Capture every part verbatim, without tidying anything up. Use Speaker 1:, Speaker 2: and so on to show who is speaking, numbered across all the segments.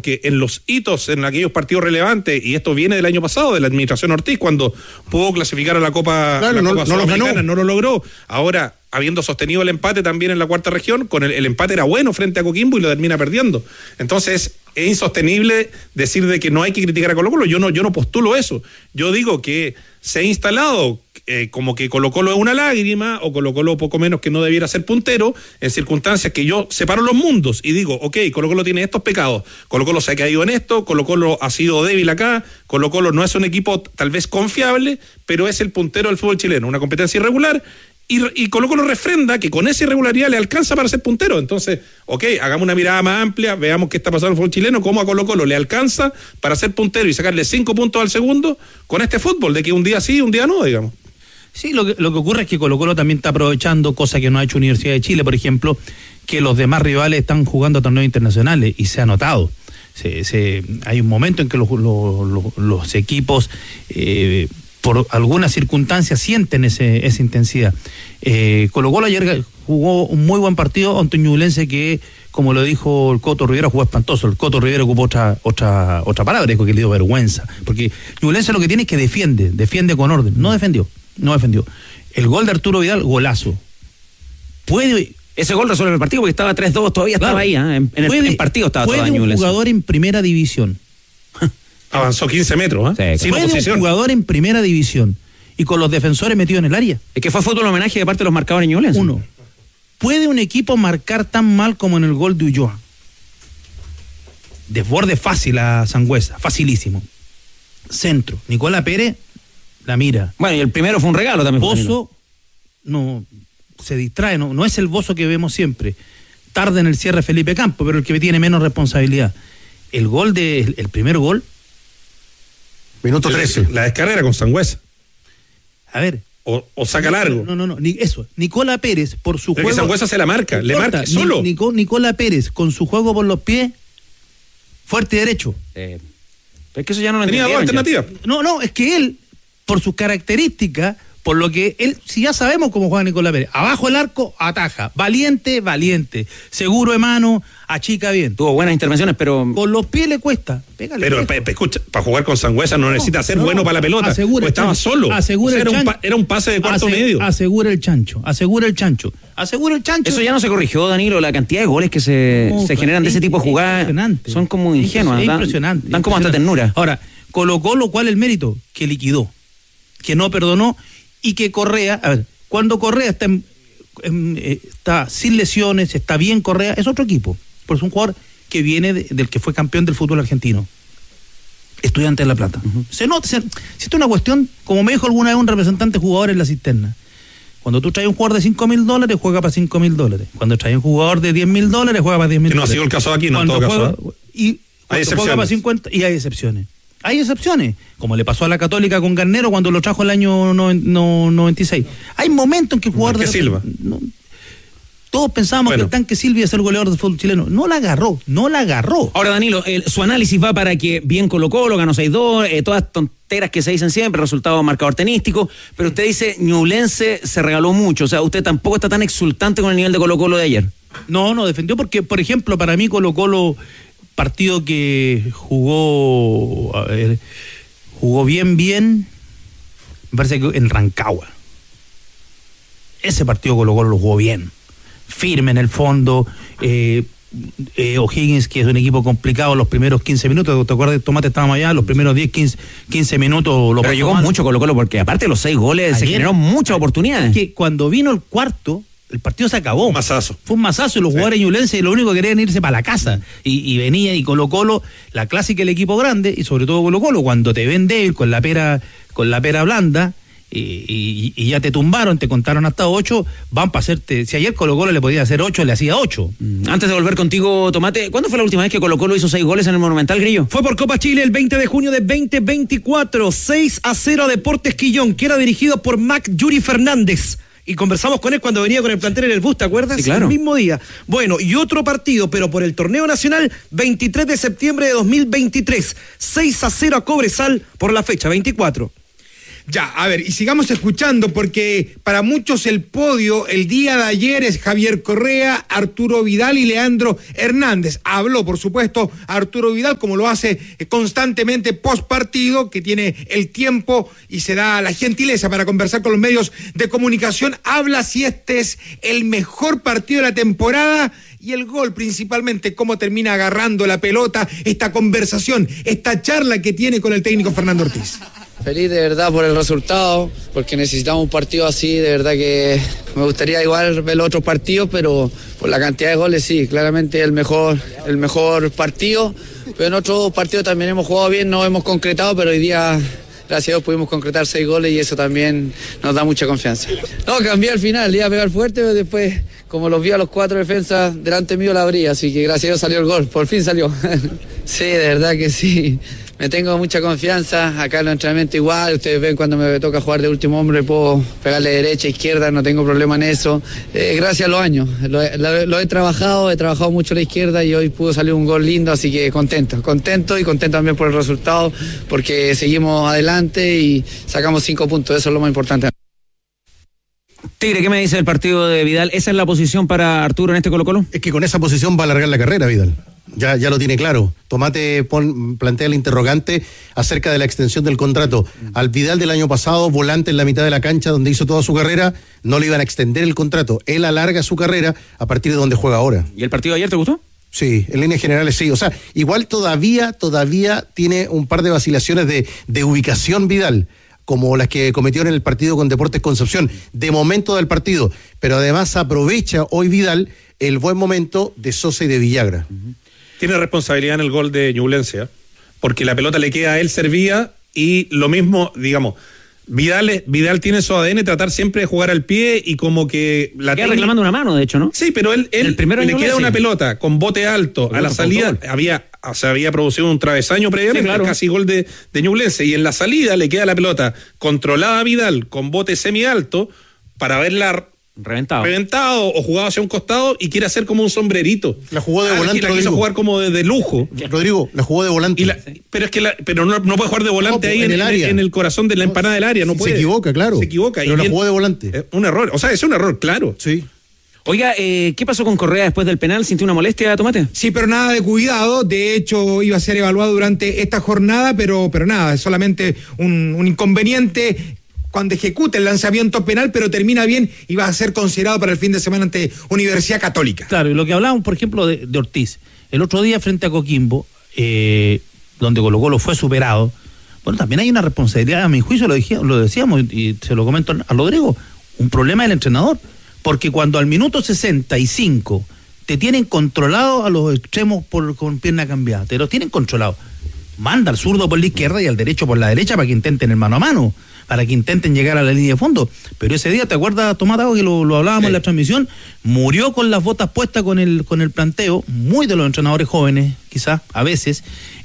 Speaker 1: porque en los hitos, en aquellos partidos relevantes, y esto viene del año pasado, de la administración Ortiz, cuando pudo clasificar a la Copa,
Speaker 2: claro,
Speaker 1: la
Speaker 2: no,
Speaker 1: Copa
Speaker 2: no,
Speaker 1: Sudamericana,
Speaker 2: lo
Speaker 1: no lo logró. Ahora, habiendo sostenido el empate también en la cuarta región, con el, el empate era bueno frente a Coquimbo y lo termina perdiendo. Entonces, es insostenible decir de que no hay que criticar a Colo-Colo. Yo no, yo no postulo eso. Yo digo que se ha instalado eh, como que Colo-Colo es una lágrima, o Colo-Colo poco menos que no debiera ser puntero, en circunstancias que yo separo los mundos y digo, ok, Colo-Colo tiene estos pecados, Colo-Colo se ha caído en esto, Colo-Colo ha sido débil acá, Colo-Colo no es un equipo tal vez confiable, pero es el puntero del fútbol chileno, una competencia irregular. Y, y Colo-Colo refrenda que con esa irregularidad le alcanza para ser puntero. Entonces, ok, hagamos una mirada más amplia, veamos qué está pasando en el fútbol chileno, cómo a Colo-Colo le alcanza para ser puntero y sacarle cinco puntos al segundo con este fútbol, de que un día sí, un día no, digamos.
Speaker 3: Sí, lo que, lo que ocurre es que Colo-Colo también está aprovechando, cosa que no ha hecho Universidad de Chile, por ejemplo, que los demás rivales están jugando a torneos internacionales, y se ha notado. Se, se, hay un momento en que los, los, los, los equipos... Eh, por algunas circunstancias sienten ese, esa intensidad. Eh, Colo-Colo ayer jugó un muy buen partido ante un Ñublense que, como lo dijo el Coto Rivera, jugó espantoso. El Coto Rivera ocupó otra otra otra palabra, dijo que le dio vergüenza, porque Ñublense lo que tiene es que defiende, defiende con orden. No defendió, no defendió. El gol de Arturo Vidal, golazo. Puede...
Speaker 4: Ese gol resuelve el partido porque estaba tres dos, todavía claro, estaba ahí, ¿eh? en, en, el,
Speaker 3: puede,
Speaker 4: en partido estaba
Speaker 3: puede
Speaker 4: todo
Speaker 3: un
Speaker 4: Ñublense.
Speaker 3: Jugador en primera división.
Speaker 1: Avanzó quince metros, ¿eh?
Speaker 3: Sí, puede un jugador en primera división y con los defensores metidos en el área.
Speaker 4: Es que fue fútbol homenaje de parte de los marcadores Ñublense.
Speaker 3: Uno. ¿Puede un equipo marcar tan mal como en el gol de Ulloa? Desborde fácil a Sangüesa, facilísimo. Centro. Nicolás Pérez la mira.
Speaker 4: Bueno, y el primero fue un regalo también.
Speaker 3: Bozo no se distrae, no, no es el Bozo que vemos siempre. Tarda en el cierre Felipe Campos, pero el que tiene menos responsabilidad. El gol de el, el primer gol.
Speaker 2: Minuto trece.
Speaker 1: La descarga con Sangüesa.
Speaker 3: A ver.
Speaker 1: O, o saca largo.
Speaker 3: No, no, no, ni eso. Nicola Pérez, por su
Speaker 1: Pero
Speaker 3: juego.
Speaker 1: Que Sangüesa se la marca, le
Speaker 3: importa,
Speaker 1: marca solo.
Speaker 3: Nico, Nicola Pérez, con su juego por los pies, fuerte y derecho.
Speaker 4: Eh, pero es que eso ya no lo
Speaker 1: tenía dos alternativas.
Speaker 3: No, no, es que él, por sus características, por lo que él, si ya sabemos cómo juega Nicolás Pérez, abajo el arco, ataja, valiente, valiente, seguro de mano, achica bien.
Speaker 4: Tuvo buenas intervenciones, pero...
Speaker 3: Por los pies le cuesta, pégale.
Speaker 1: Pero pe, pe, escucha, para jugar con Sangüesa no, no necesita ser no, bueno para la pelota,
Speaker 3: asegura
Speaker 1: pues estaba
Speaker 3: chancho,
Speaker 1: solo,
Speaker 3: asegura
Speaker 1: o sea,
Speaker 3: el
Speaker 1: era, un
Speaker 3: chancho,
Speaker 1: pa, era un pase de cuarto
Speaker 3: ase,
Speaker 1: medio.
Speaker 3: Asegura el chancho, asegura el chancho, asegura el chancho.
Speaker 4: Eso ya no se corrigió, Danilo, la cantidad de goles que se, no, se generan de ese tipo de jugadas son como ingenuas,
Speaker 3: es
Speaker 4: dan,
Speaker 3: impresionante,
Speaker 4: dan como hasta ternura.
Speaker 3: Ahora, colocó lo cual el mérito, que liquidó, que no perdonó, y que Correa, a ver, cuando Correa está, en, en, está sin lesiones, está bien Correa, es otro equipo, porque es un jugador que viene de, del que fue campeón del fútbol argentino, Estudiante de La Plata. Uh-huh. Se nota, se, si esto es una cuestión, como me dijo alguna vez un representante jugador en la cisterna, cuando tú traes un jugador de cinco mil dólares, juega para cinco mil dólares, cuando traes un jugador de diez mil dólares, juega para diez mil dólares.
Speaker 1: Que no ha sido el caso aquí, no en todo
Speaker 3: juega,
Speaker 1: caso. ¿eh?
Speaker 3: Y
Speaker 1: hay excepciones.
Speaker 3: Juega para cincuenta, y hay excepciones. Hay excepciones, como le pasó a la Católica con Garnero cuando lo trajo el año no, no, noventa y seis. Hay momentos en que el jugador...
Speaker 1: ¿Qué Silva?
Speaker 3: No, todos pensábamos bueno. que el Tanque Silva iba a ser goleador del fútbol chileno. No la agarró, no la agarró.
Speaker 4: Ahora, Danilo, el, su análisis va para que bien Colo-Colo, ganó seis dos, eh, todas tonteras que se dicen siempre, resultado marcador tenístico, pero usted dice, Ñublense se regaló mucho, o sea, usted tampoco está tan exultante con el nivel de Colo-Colo de ayer.
Speaker 3: No, no, defendió porque, por ejemplo, para mí Colo-Colo, partido que jugó... A ver, jugó bien, bien, me parece que en Rancagua. Ese partido Colo-Colo lo jugó bien, firme en el fondo. eh, eh, O'Higgins, que es un equipo complicado, los primeros quince minutos, ¿te acuerdas? Tomate, estábamos allá, los primeros diez, quince, quince minutos lo
Speaker 4: Pero llegó mal. Mucho Colo-Colo, porque aparte de los seis goles, ayer se generó muchas oportunidades.
Speaker 3: Es que cuando vino el cuarto, el partido se acabó.
Speaker 1: Un mazazo.
Speaker 3: Fue un mazazo y los sí. jugadores ñublenses lo único que querían irse para la casa. Y, y venía y Colo-Colo, la clásica del equipo grande, y sobre todo Colo-Colo, cuando te ven débil con la pera, con la pera blanda, y, y, y ya te tumbaron, te contaron hasta ocho, van para hacerte. Si ayer Colo-Colo le podía hacer ocho, le hacía ocho.
Speaker 4: Antes de volver contigo, Tomate, ¿cuándo fue la última vez que Colo-Colo hizo seis goles en el Monumental, Grillo?
Speaker 5: Fue por Copa Chile el veinte de junio de veinte veinticuatro, seis a cero a Deportes Quillón, que era dirigido por Mac Yuri Fernández. Y conversamos con él cuando venía con el plantel en el bus, ¿te acuerdas?
Speaker 4: Sí, claro.
Speaker 5: El mismo día. Bueno, y otro partido, pero por el torneo nacional, veintitrés de septiembre de dos mil veintitrés. seis a cero a Cobresal por la fecha, veinticuatro.
Speaker 6: Ya, a ver, y sigamos escuchando porque para muchos el podio el día de ayer es Javier Correa, Arturo Vidal y Leandro Hernández. Habló, por supuesto, Arturo Vidal, como lo hace constantemente post partido, que tiene el tiempo y se da la gentileza para conversar con los medios de comunicación. Habla si este es el mejor partido de la temporada y el gol principalmente, cómo termina agarrando la pelota, esta conversación, esta charla que tiene con el técnico Fernando Ortiz.
Speaker 7: Feliz de verdad por el resultado, porque necesitamos un partido así, de verdad que me gustaría igual ver los otros partidos, pero por la cantidad de goles sí, claramente el mejor, el mejor partido, pero en otros partidos también hemos jugado bien, no hemos concretado, pero hoy día, gracias a Dios, pudimos concretar seis goles y eso también nos da mucha confianza. No, cambié al final, iba a pegar fuerte, pero después, como los vi a los cuatro defensas delante mío, la abrí, así que gracias a Dios salió el gol, por fin salió. Sí, de verdad que sí. Me tengo mucha confianza, acá en los entrenamientos igual, ustedes ven cuando me toca jugar de último hombre, puedo pegarle derecha, izquierda, no tengo problema en eso. Eh, gracias a los años, lo, lo, lo he trabajado, he trabajado mucho la izquierda y hoy pudo salir un gol lindo, así que contento, contento y contento también por el resultado, porque seguimos adelante y sacamos cinco puntos, eso es lo más importante.
Speaker 4: Tigre, ¿qué me dice del partido de Vidal? ¿Esa es la posición para Arturo en este Colo-Colo?
Speaker 2: Es que con esa posición va a alargar la carrera, Vidal. Ya, ya lo tiene claro. Tomate pon, plantea el interrogante acerca de la extensión del contrato. Al Vidal del año pasado, volante en la mitad de la cancha donde hizo toda su carrera, no le iban a extender el contrato. Él alarga su carrera a partir de donde juega ahora.
Speaker 4: ¿Y el partido de ayer te gustó?
Speaker 2: Sí, en líneas generales sí. O sea, igual todavía, todavía tiene un par de vacilaciones de, de ubicación Vidal, como las que cometió en el partido con Deportes Concepción, de momento del partido. Pero además aprovecha hoy Vidal el buen momento de Sosa y de Villagra. Uh-huh.
Speaker 1: Tiene responsabilidad en el gol de Ñublense, porque la pelota le queda a él servida y lo mismo, digamos, Vidal, Vidal tiene su A D N tratar siempre de jugar al pie y como que la
Speaker 4: queda reclamando una mano, de hecho, ¿no?
Speaker 1: Sí, pero él, él
Speaker 4: el primero
Speaker 1: le queda una pelota con bote alto a la salida, había, o sea, había producido un travesaño previamente, sí, claro. Casi gol de, de Ñublense, y en la salida le queda la pelota controlada a Vidal con bote semi alto para verla
Speaker 4: Reventado.
Speaker 1: Reventado o jugado hacia un costado y quiere hacer como un sombrerito.
Speaker 2: La jugó de
Speaker 1: ah,
Speaker 2: volante.
Speaker 1: La quiso jugar como de, de lujo.
Speaker 2: Rodrigo, la jugó de volante.
Speaker 1: Y la, pero es que la, pero no, no puede jugar de volante no, ahí en el, área. En el corazón de la empanada del área. No puede.
Speaker 2: Se equivoca, claro.
Speaker 1: Se equivoca.
Speaker 2: Pero y la bien, jugó de volante.
Speaker 1: Eh, un error. O sea, es un error, claro.
Speaker 2: Sí.
Speaker 4: Oiga, eh, ¿qué pasó con Correa después del penal? ¿Sintió una molestia, Tomate?
Speaker 6: Sí, pero nada de cuidado. De hecho, iba a ser evaluado durante esta jornada, pero, pero nada, es solamente un, un inconveniente cuando ejecuta el lanzamiento penal, pero termina bien y va a ser considerado para el fin de semana ante Universidad Católica.
Speaker 3: Claro, y lo que hablábamos, por ejemplo, de, de Ortiz, el otro día frente a Coquimbo, eh, donde Colo-Colo fue superado, bueno, también hay una responsabilidad, a mi juicio lo, dije, lo decíamos y se lo comento a Rodrigo, un problema del entrenador, porque cuando al minuto sesenta y cinco te tienen controlado a los extremos por, con pierna cambiada, te los tienen controlado, manda al zurdo por la izquierda y al derecho por la derecha para que intenten el mano a mano, para que intenten llegar a la línea de fondo. Pero ese día, ¿te acuerdas, Tomás, que lo, lo hablábamos sí. en la transmisión? Murió con las botas puestas con el, con el planteo, muy de los entrenadores jóvenes, quizás, a veces,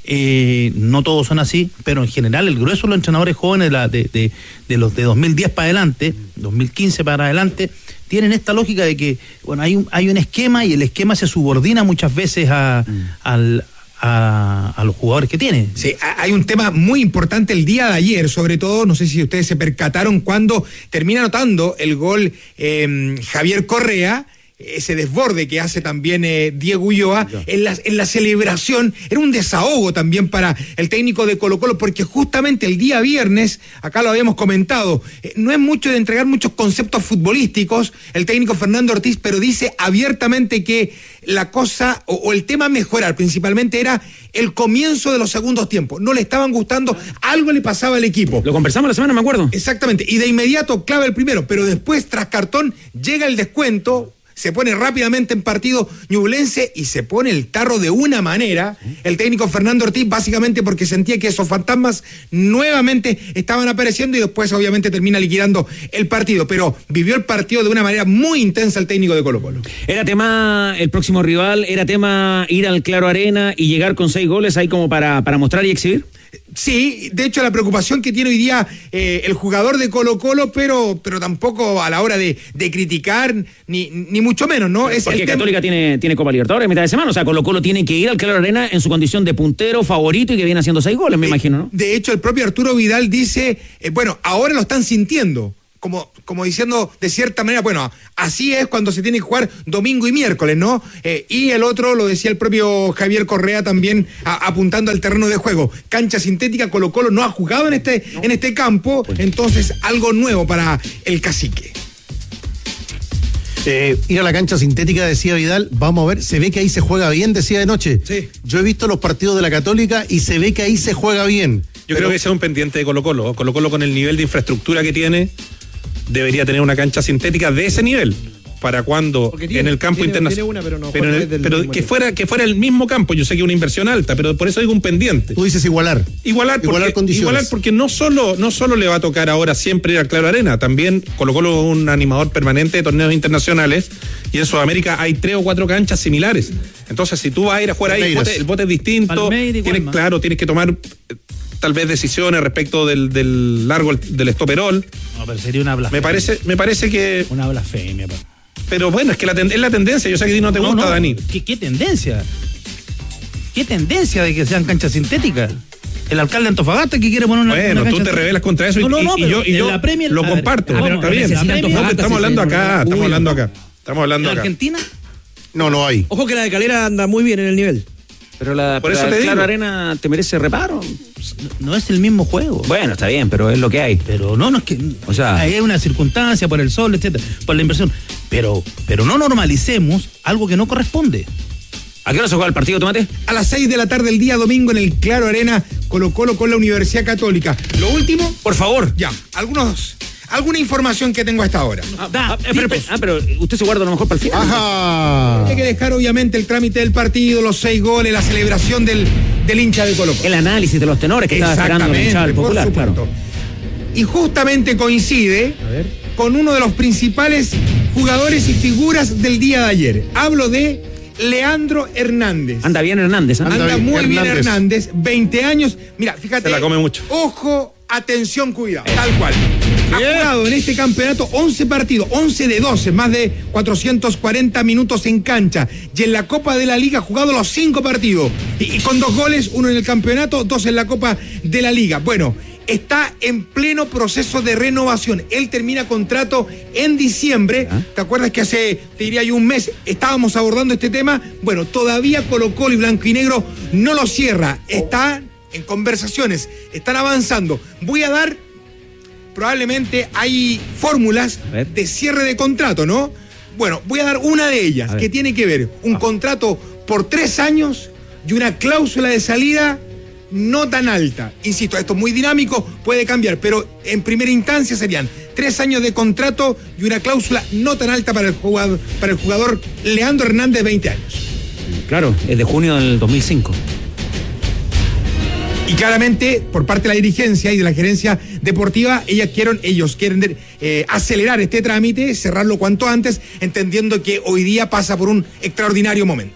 Speaker 3: eh, no todos son así, pero en general el grueso de los entrenadores jóvenes de, la, de, de, de los de dos mil diez para adelante, dos mil quince para adelante, tienen esta lógica de que, bueno, hay un, hay un esquema y el esquema se subordina muchas veces a, mm. al A, a los jugadores que tiene.
Speaker 6: Sí, hay un tema muy importante el día de ayer, sobre todo, no sé si ustedes se percataron cuando termina anotando el gol eh, Javier Correa, ese desborde que hace también eh, Diego Ulloa, en la, en la celebración, era un desahogo también para el técnico de Colo-Colo, porque justamente el día viernes, acá lo habíamos comentado, eh, no es mucho de entregar muchos conceptos futbolísticos, el técnico Fernando Ortiz, pero dice abiertamente que la cosa, o, o el tema a mejorar principalmente era el comienzo de los segundos tiempos, no le estaban gustando, algo le pasaba al equipo.
Speaker 4: Lo conversamos la semana, me acuerdo.
Speaker 6: Exactamente, y de inmediato clava el primero, pero después tras cartón llega el descuento, se pone rápidamente en partido Ñublense y se pone el tarro de una manera, el técnico Fernando Ortiz, básicamente porque sentía que esos fantasmas nuevamente estaban apareciendo y después obviamente termina liquidando el partido, pero vivió el partido de una manera muy intensa el técnico de Colo-Colo.
Speaker 4: ¿Era tema el próximo rival? ¿Era tema ir al Claro Arena y llegar con seis goles ahí como para, para mostrar y exhibir?
Speaker 6: Sí, de hecho la preocupación que tiene hoy día eh, el jugador de Colo-Colo, pero, pero tampoco a la hora de, de criticar ni, ni mucho menos, ¿no? Es
Speaker 4: Porque
Speaker 6: el
Speaker 4: Católica
Speaker 6: tema...
Speaker 4: tiene, tiene Copa Libertadores a mitad de semana, o sea, Colo Colo tiene que ir al Claro Arena en su condición de puntero, favorito y que viene haciendo seis goles, me
Speaker 6: de,
Speaker 4: imagino, ¿no?
Speaker 6: De hecho, el propio Arturo Vidal dice, eh, bueno, ahora lo están sintiendo. Como, como diciendo de cierta manera, bueno, así es cuando se tiene que jugar domingo y miércoles, ¿no? Eh, y el otro, lo decía el propio Javier Correa también, a, apuntando al terreno de juego. Cancha sintética, Colo Colo no ha jugado en este, no. en este campo, pues. Entonces algo nuevo para el cacique.
Speaker 2: Eh, ir a la cancha sintética, decía Vidal, vamos a ver, se ve que ahí se juega bien, decía de noche.
Speaker 6: Sí.
Speaker 2: Yo he visto los partidos de la Católica y se ve que ahí se juega bien.
Speaker 1: Yo
Speaker 2: pero...
Speaker 1: creo que ese es un pendiente de Colo Colo. Colo Colo con el nivel de infraestructura que tiene, debería tener una cancha sintética de ese nivel para cuando
Speaker 5: tiene,
Speaker 1: en el campo internacional,
Speaker 5: pero, no
Speaker 1: pero, el, pero que fuera que fuera el mismo campo. Yo sé que es una inversión alta, pero por eso digo un pendiente.
Speaker 2: Tú dices igualar.
Speaker 1: Igualar porque,
Speaker 2: igualar condiciones.
Speaker 1: Igualar porque no solo no solo le va a tocar ahora siempre ir al Claro Arena, también Colo Colo es un animador permanente de torneos internacionales y en Sudamérica hay tres o cuatro canchas similares. Entonces, si tú vas a ir a jugar ahí, el bote, el bote es distinto. Tienes, claro, tienes que tomar tal vez decisiones respecto del, del largo del estoperol.
Speaker 3: No, pero sería una blasfemia.
Speaker 1: Me parece, me parece que.
Speaker 3: Una blasfemia, pa.
Speaker 1: Pero bueno, es que la ten, es la tendencia. Yo sé que a ti no te
Speaker 3: no,
Speaker 1: gusta,
Speaker 3: no.
Speaker 1: Dani.
Speaker 3: ¿Qué, ¿Qué tendencia? ¿Qué tendencia de que sean canchas sintéticas? El alcalde de Antofagasta que quiere poner una.
Speaker 1: Bueno,
Speaker 3: una
Speaker 1: tú te rebelas contra eso y,
Speaker 3: no, no, no,
Speaker 1: y, y yo, y yo
Speaker 3: la Premier,
Speaker 1: lo
Speaker 3: ver,
Speaker 1: comparto.
Speaker 3: ver,
Speaker 1: está bien.
Speaker 3: la Premier,
Speaker 1: No, estamos hablando acá, estamos
Speaker 3: Uy,
Speaker 1: hablando acá. Estamos hablando
Speaker 3: ¿En
Speaker 1: acá.
Speaker 3: Argentina?
Speaker 2: No, no hay.
Speaker 5: Ojo que la de Calera anda muy bien en el nivel.
Speaker 4: Pero la,
Speaker 1: Por
Speaker 4: pero
Speaker 1: eso
Speaker 4: la
Speaker 1: te
Speaker 4: Claro
Speaker 1: digo.
Speaker 4: Arena te merece reparo.
Speaker 3: No es el mismo juego.
Speaker 4: Bueno, está bien, pero es lo que hay.
Speaker 3: Pero no, no es que.
Speaker 4: O sea,
Speaker 3: hay una circunstancia por el sol, etcétera, por la inversión. Pero, pero no normalicemos algo que no corresponde.
Speaker 4: ¿A qué hora se juega el partido, Tomate?
Speaker 6: A las seis de la tarde el día domingo en el Claro Arena, Colo Colo con la Universidad Católica. Lo último,
Speaker 4: por favor.
Speaker 6: Ya, algunos, alguna información que tengo hasta ahora.
Speaker 4: Ah, ah, pero, ah, pero usted se guarda a lo mejor para el final.
Speaker 2: Ajá.
Speaker 6: Hay que dejar obviamente el trámite del partido, los seis goles, la celebración del, del hincha de Colo Colo.
Speaker 4: El análisis de los tenores que estaba esperando el hincha del Popular,
Speaker 6: por supuesto.
Speaker 4: Claro.
Speaker 6: Y justamente coincide con uno de los principales jugadores y figuras del día de ayer. Hablo de Leandro Hernández.
Speaker 4: Anda bien Hernández. ¿eh?
Speaker 6: Anda, Anda bien, muy Hernández. bien Hernández, veinte años. Mira, fíjate.
Speaker 1: Se la come mucho.
Speaker 6: Ojo, atención, cuidado. Tal cual. Ha jugado en este campeonato once partidos, once de doce, más de cuatrocientos cuarenta minutos en cancha. Y en la Copa de la Liga ha jugado los cinco partidos. Y, y con dos goles, uno en el campeonato, dos en la Copa de la Liga. Bueno, está en pleno proceso de renovación. Él termina contrato en diciembre. ¿Ah? ¿Te acuerdas que hace, te diría yo, un mes estábamos abordando este tema? Bueno, todavía Colo Colo y Blanco y Negro no lo cierra. Está en conversaciones, están avanzando. Voy a dar, probablemente hay fórmulas de cierre de contrato, ¿no? Bueno, voy a dar una de ellas, que tiene que ver un ah. contrato por tres años y una cláusula de salida no tan alta. Insisto, esto es muy dinámico, puede cambiar, pero en primera instancia serían tres años de contrato y una cláusula no tan alta para el jugador, para el jugador Leandro Hernández, veinte años.
Speaker 4: Claro, es de junio del dos mil cinco.
Speaker 6: Y claramente, por parte de la dirigencia y de la gerencia deportiva, ellas quieren, ellos quieren eh, acelerar este trámite, cerrarlo cuanto antes, entendiendo que hoy día pasa por un extraordinario momento.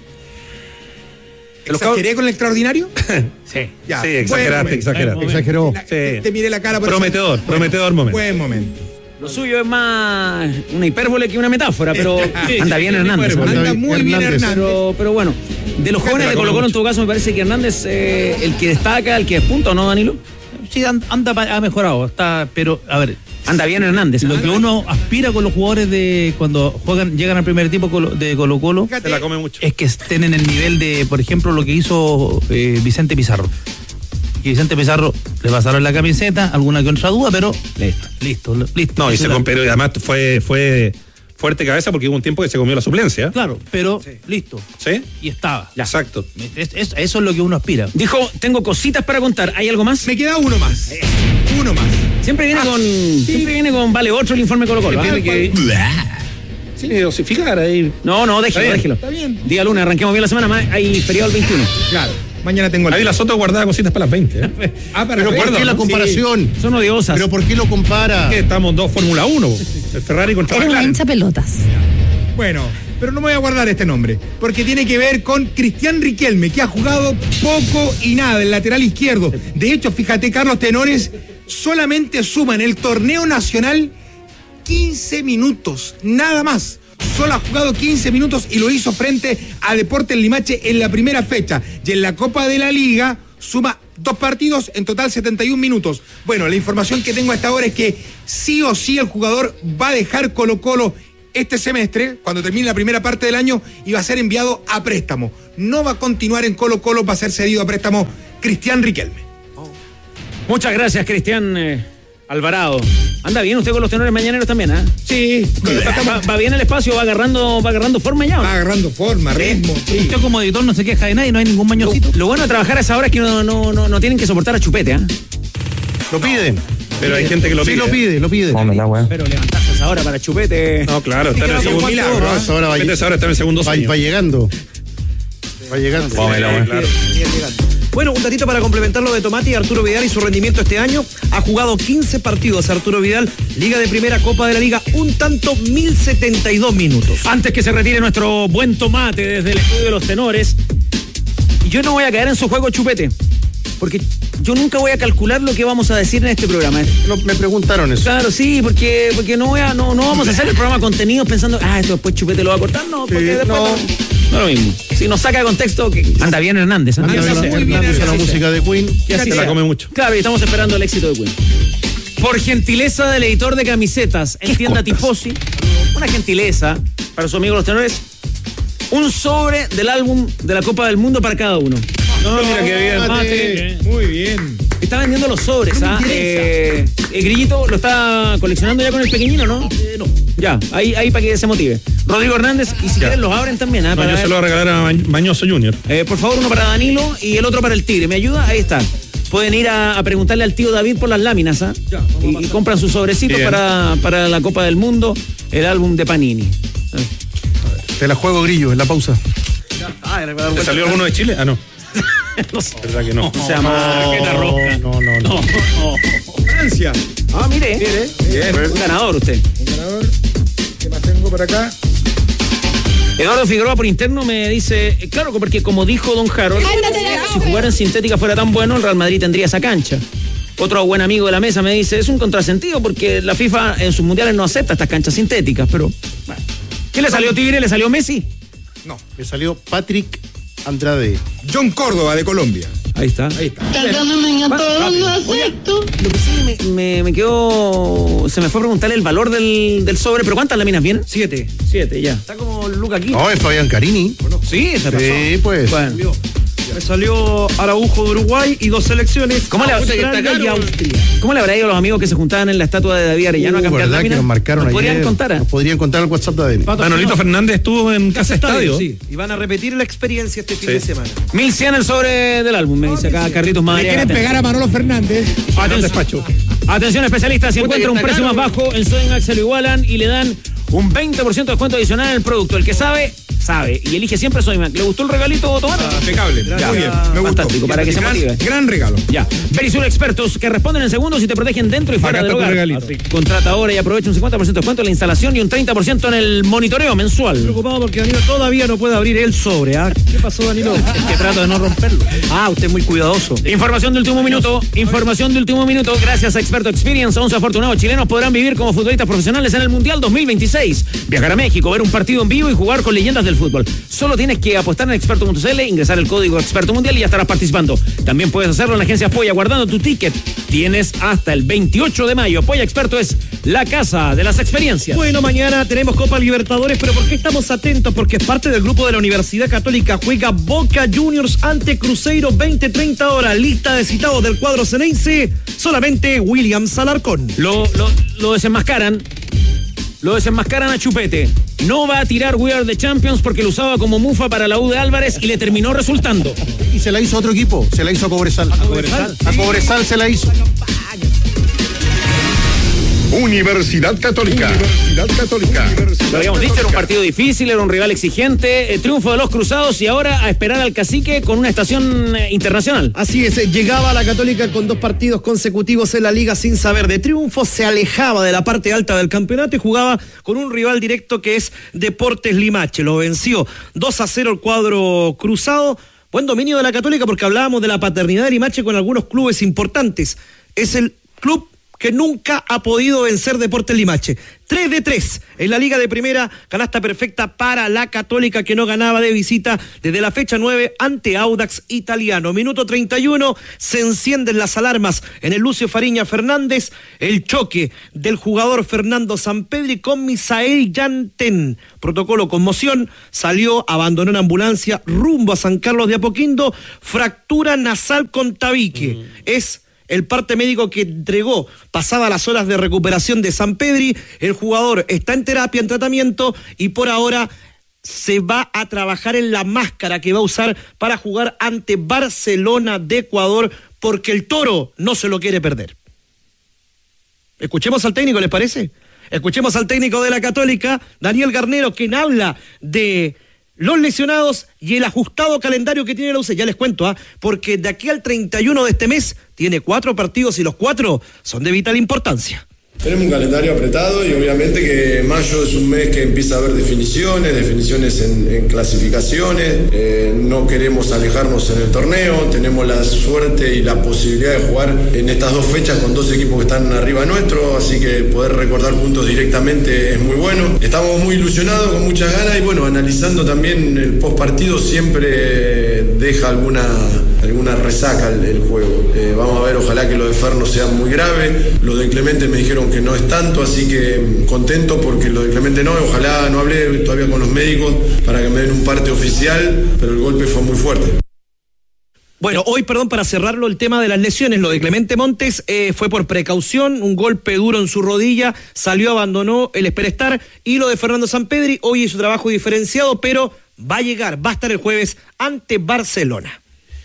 Speaker 6: ¿Exageré con el extraordinario?
Speaker 1: Sí, ya, sí, exageraste, exageraste.
Speaker 2: Exageró.
Speaker 6: La, sí. te, te miré la cara por
Speaker 1: Prometedor,
Speaker 6: eso.
Speaker 1: prometedor momento.
Speaker 6: Buen momento.
Speaker 4: Lo suyo es más una hipérbole que una metáfora, pero sí, anda bien Hernández.
Speaker 6: Anda, anda muy Hernández. bien Hernández.
Speaker 4: Pero, pero bueno, de los jóvenes de Colo Colo en todo caso me parece que Hernández eh, el que destaca, el que despunta, ¿o no, Danilo?
Speaker 3: Sí, anda, ha mejorado, está, pero a ver.
Speaker 4: Anda bien Hernández.
Speaker 3: Lo que uno aspira con los jugadores de cuando juegan, llegan al primer equipo de Colo Colo,
Speaker 1: se la come mucho.
Speaker 3: Es que estén en el nivel de, por ejemplo, lo que hizo eh, Vicente Pizarro. Y Vicente Pizarro le pasaron la camiseta, alguna que otra duda, pero listo, listo, listo.
Speaker 1: No, y se pero además fue, fue fuerte cabeza porque hubo un tiempo que se comió la suplencia.
Speaker 3: Claro, pero sí. listo.
Speaker 1: ¿Sí?
Speaker 3: Y estaba.
Speaker 1: Ya. Exacto.
Speaker 3: Es, es, eso es lo que uno aspira.
Speaker 4: Dijo, tengo cositas para contar. ¿Hay algo más?
Speaker 6: Me queda uno más. Eh. Uno más.
Speaker 4: Siempre viene ah, con. Sí. Siempre viene con vale otro el informe Colo Colo.
Speaker 1: Tiene que sí, dosificar ahí.
Speaker 4: No, no, déjelo, déjelo.
Speaker 6: Está bien.
Speaker 4: Día lunes, arranquemos bien la semana, más hay feriado el veintiuno.
Speaker 6: Claro. Mañana tengo el.
Speaker 1: Ahí la Soto guardaba cositas para las veinte. ¿eh?
Speaker 6: Ah, para
Speaker 2: pero ¿por qué la comparación?
Speaker 4: Sí. Son odiosas.
Speaker 2: Pero ¿por qué lo compara?
Speaker 1: Que estamos dos Fórmula uno. El Ferrari contra
Speaker 8: Era una hincha pelotas.
Speaker 6: Bueno, pero no me voy a guardar este nombre, porque tiene que ver con Cristian Riquelme, que ha jugado poco y nada, el lateral izquierdo. De hecho, fíjate, Carlos Tenores solamente suma en el torneo nacional quince minutos, nada más. solo ha jugado quince minutos y lo hizo frente a Deportes Limache en la primera fecha. Y en la Copa de la Liga suma dos partidos, en total setenta y un minutos. Bueno, la información que tengo hasta ahora es que sí o sí el jugador va a dejar Colo-Colo este semestre, cuando termine la primera parte del año, y va a ser enviado a préstamo. No va a continuar en Colo-Colo, va a ser cedido a préstamo Cristian Riquelme.
Speaker 4: Muchas gracias, Cristian eh, Alvarado. Anda bien usted con los tenores mañaneros también, ¿ah?
Speaker 6: ¿eh? Sí.
Speaker 4: Va, va bien el espacio, va agarrando, va agarrando forma ya.
Speaker 6: Va agarrando forma, ritmo. Sí.
Speaker 3: Usted como editor no se queja de nadie, no hay ningún mañosito.
Speaker 4: Lo, lo bueno de trabajar a esa hora es que no, no, no, no tienen que soportar a Chupete, ¿ah?
Speaker 2: Lo piden.
Speaker 1: Pero hay gente que lo pide.
Speaker 2: Sí, lo pide, lo pide.
Speaker 4: Pero levantarse a esa hora para Chupete.
Speaker 1: No, claro, está en el segundo
Speaker 6: milagro.
Speaker 2: No, esa hora va,
Speaker 1: Chupete esa hora está en el segundo
Speaker 2: va,
Speaker 1: sueño.
Speaker 2: va llegando. Va llegando.
Speaker 1: Sí, claro.
Speaker 5: Bueno, un datito para complementar lo de Tomati, Arturo Vidal y su rendimiento este año. Ha jugado quince partidos Arturo Vidal, Liga de Primera, Copa de la Liga, un tanto, mil setenta y dos minutos.
Speaker 4: Antes que se retire nuestro buen Tomate desde el estudio de los tenores, yo no voy a caer en su juego, Chupete, porque yo nunca voy a calcular lo que vamos a decir en este programa.
Speaker 2: No, me preguntaron eso.
Speaker 4: Claro, sí, porque, porque no, voy a, no, no vamos a hacer el programa contenidos pensando, ah, esto después Chupete lo va a cortar. No, porque
Speaker 2: Sí,
Speaker 4: después
Speaker 2: no.
Speaker 4: no, no es lo mismo. Si nos saca de contexto, que anda bien Hernández. ¿eh?
Speaker 2: Anda
Speaker 4: Anda
Speaker 2: bien,
Speaker 4: muy bien,
Speaker 2: Hernández,
Speaker 4: Hernández.
Speaker 2: la música de Queen.
Speaker 4: Que así
Speaker 1: Se la
Speaker 4: sea.
Speaker 1: come mucho.
Speaker 4: Claro, y estamos esperando el éxito de Queen. Por gentileza del editor de camisetas, en tienda Tifosi, una gentileza para su amigo los tenores, un sobre del álbum de la Copa del Mundo para cada uno.
Speaker 1: No, mira qué bien.
Speaker 4: Mate.
Speaker 6: Muy bien.
Speaker 4: Está vendiendo los sobres, ¿ah? Eh, el Grillito lo está coleccionando ya con el pequeñino, ¿no? Eh, no. Ya, ahí, ahí para que se motive. Rodrigo Hernández, y si quieren los abren también, ¿ah?
Speaker 1: No,
Speaker 4: Para
Speaker 1: yo
Speaker 4: ver.
Speaker 1: se lo voy a regalar a Ma- Mañoso Junior.
Speaker 4: Eh, por favor, uno para Danilo y el otro para el Tigre. ¿Me ayuda? Ahí está. Pueden ir a, a preguntarle al tío David por las láminas, ¿ah? Y, y compran sus sobrecitos
Speaker 1: Bien.
Speaker 4: para, para la Copa del Mundo, el álbum de Panini.
Speaker 2: Te la juego, Grillo, en la pausa.
Speaker 1: ¿Te salió alguno de Chile? Ah, no.
Speaker 4: No sé.
Speaker 1: ¿Verdad que no?
Speaker 4: Se llama Marqueta Rosca.
Speaker 2: No, no, no.
Speaker 6: Francia.
Speaker 4: Ah, mire.
Speaker 6: Mire, bien.
Speaker 4: Un ganador usted.
Speaker 6: Un ganador. ¿Qué más tengo por acá?
Speaker 4: Eduardo Figueroa por interno me dice, eh, claro, porque como dijo Don Harold, si jugar en sintética fuera tan bueno, el Real Madrid tendría esa cancha. Otro buen amigo de la mesa me dice, es un contrasentido porque la FIFA en sus mundiales no acepta estas canchas sintéticas, pero... Bueno. ¿Qué le salió Tigre? ¿Le salió Messi?
Speaker 6: No.
Speaker 2: Me salió Patrick Andrade.
Speaker 6: John Córdoba, de Colombia.
Speaker 4: Ahí está.
Speaker 6: Ahí está.
Speaker 4: Lo que sí me, me, me quedó... Se me fue a preguntarle el valor del, del sobre, pero ¿cuántas láminas vienen?
Speaker 5: Siete.
Speaker 4: Siete, ya.
Speaker 5: Está como Luca aquí.
Speaker 2: No, es Fabián Carini.
Speaker 5: Sí, esa razón.
Speaker 2: Sí, pues.
Speaker 4: Bueno.
Speaker 5: Me salió Araujo de Uruguay y dos selecciones.
Speaker 4: ¿Cómo le,
Speaker 5: Australia y Austria.
Speaker 4: ¿Cómo le habrá ido a los amigos que se juntaban en la estatua de David Arellano a
Speaker 2: Uh,
Speaker 4: cambiar
Speaker 2: ¿verdad que
Speaker 4: láminas?
Speaker 2: nos marcaron
Speaker 4: ¿Nos podrían
Speaker 2: ayer?
Speaker 4: contar? ¿eh?
Speaker 2: Nos podrían contar el WhatsApp de A D N.
Speaker 5: Pato
Speaker 1: Manolito
Speaker 5: Fino.
Speaker 1: Fernández estuvo en Casa Estadio.
Speaker 5: Sí, y van a repetir la experiencia este fin
Speaker 1: Sí.
Speaker 5: de semana.
Speaker 4: mil cien el sobre del álbum, me dice acá Carlitos
Speaker 6: Le
Speaker 4: Madrid.
Speaker 6: quieren pegar a Manolo Fernández.
Speaker 1: Atención. despacho.
Speaker 4: Atención especialistas, si
Speaker 2: Puta,
Speaker 4: encuentran un
Speaker 2: que está
Speaker 4: precio
Speaker 2: caro.
Speaker 4: más bajo, en Sodimac se lo igualan y le dan un veinte por ciento de descuento adicional en el producto. El que sabe, sabe. Y elige siempre Sodimac. ¿Le gustó el regalito, Tomás?
Speaker 6: Impecable.
Speaker 4: Ya.
Speaker 6: Muy bien. Me gustó.
Speaker 4: Fantástico, para que se
Speaker 6: gran,
Speaker 4: motive.
Speaker 6: gran regalo.
Speaker 4: Ya. Verisur Expertos que responden en segundos y te protegen dentro y fuera
Speaker 1: Acá
Speaker 4: del
Speaker 1: está tu
Speaker 4: hogar.
Speaker 1: regalito.
Speaker 4: Así. Contrata ahora y aprovecha un cincuenta por ciento de descuento en la instalación y un treinta por ciento en el monitoreo mensual.
Speaker 5: Preocupado porque Danilo todavía no puede abrir el sobre. ¿Ah? ¿Qué pasó, Danilo?
Speaker 4: Que trato de no romperlo.
Speaker 5: Ah, usted es muy cuidadoso.
Speaker 4: Información de último minuto, información de último minuto, gracias a Experto Experience, once afortunados chilenos podrán vivir como futbolistas profesionales en el Mundial dos mil veintiséis. Viajar a México, ver un partido en vivo y jugar con leyendas del fútbol. Solo tienes que apostar en experto punto c l, ingresar el código Experto Mundial y ya estarás participando. También puedes hacerlo en la agencia Polla guardando tu ticket. Tienes hasta el veintiocho de mayo. Polla Experto es la casa de las experiencias.
Speaker 5: Bueno, mañana tenemos Copa Libertadores, pero ¿por qué estamos atentos? Porque es parte del grupo de la Universidad Católica. Juega Boca Juniors ante Cruzeiro, veinte treinta horas. Lista de citados del cuadro ceneice, solamente William Salarcón.
Speaker 4: Lo, lo, lo desenmascaran. Lo desenmascaran a Chupete. No va a tirar We Are the Champions porque lo usaba como mufa para la U de Álvarez y le terminó resultando.
Speaker 2: Y se la hizo a otro equipo. Se la hizo a Cobresal. A
Speaker 5: Cobresal.
Speaker 2: A Cobresal se la hizo.
Speaker 8: Universidad Católica. Universidad Católica.
Speaker 4: Lo habíamos dicho, era un partido difícil, era un rival exigente, el triunfo de los Cruzados y ahora a esperar al Cacique con una estación eh, internacional.
Speaker 5: Así es, llegaba a la Católica con dos partidos consecutivos en la liga sin saber de triunfo, se alejaba de la parte alta del campeonato y jugaba con un rival directo que es Deportes Limache. Lo venció dos a cero el cuadro cruzado. Buen dominio de la Católica porque hablábamos de la paternidad de Limache con algunos clubes importantes. Es el club que nunca ha podido vencer Deportes Limache. tres de tres en la Liga de Primera, canasta perfecta para la Católica, que no ganaba de visita desde la fecha nueve ante Audax Italiano. Minuto treinta y uno, se encienden las alarmas en el Lucio Fariña Fernández, el choque del jugador Fernando Sampedri con Misael Yantén. Protocolo conmoción, salió, abandonó una ambulancia rumbo a San Carlos de Apoquindo, fractura nasal con tabique. Mm. Es el parte médico que entregó, pasaba las horas de recuperación de Sampedri, el jugador está en terapia, en tratamiento, y por ahora se va a trabajar en la máscara que va a usar para jugar ante Barcelona de Ecuador, porque el Toro no se lo quiere perder. Escuchemos al técnico, ¿les parece? Escuchemos al técnico de la Católica, Daniel Garnero, quien habla de los lesionados y el ajustado calendario que tiene la U C. Ya les cuento, ¿ah? Porque de aquí al treinta y uno de este mes tiene cuatro partidos y los cuatro son de vital importancia.
Speaker 9: Tenemos un calendario apretado y obviamente que mayo es un mes que empieza a haber definiciones, definiciones en, en clasificaciones, eh, no queremos alejarnos en el torneo, tenemos la suerte y la posibilidad de jugar en estas dos fechas con dos equipos que están arriba nuestro, así que poder recordar puntos directamente es muy bueno. Estamos muy ilusionados, con muchas ganas y bueno, analizando también el post partido siempre deja alguna, alguna resaca el, el juego. Eh, vamos a ver, ojalá que lo de Fer no sea muy grave, lo de Clemente me dijeron que no es tanto, así que contento porque lo de Clemente no, ojalá no hablé todavía con los médicos para que me den un parte oficial, pero el golpe fue muy fuerte.
Speaker 5: Bueno, hoy, perdón, para cerrarlo, el tema de las lesiones, lo de Clemente Montes eh, fue por precaución, un golpe duro en su rodilla, salió, abandonó el Esperestar, y lo de Fernando Sampedri, hoy hizo trabajo diferenciado, pero va a llegar, va a estar el jueves ante Barcelona.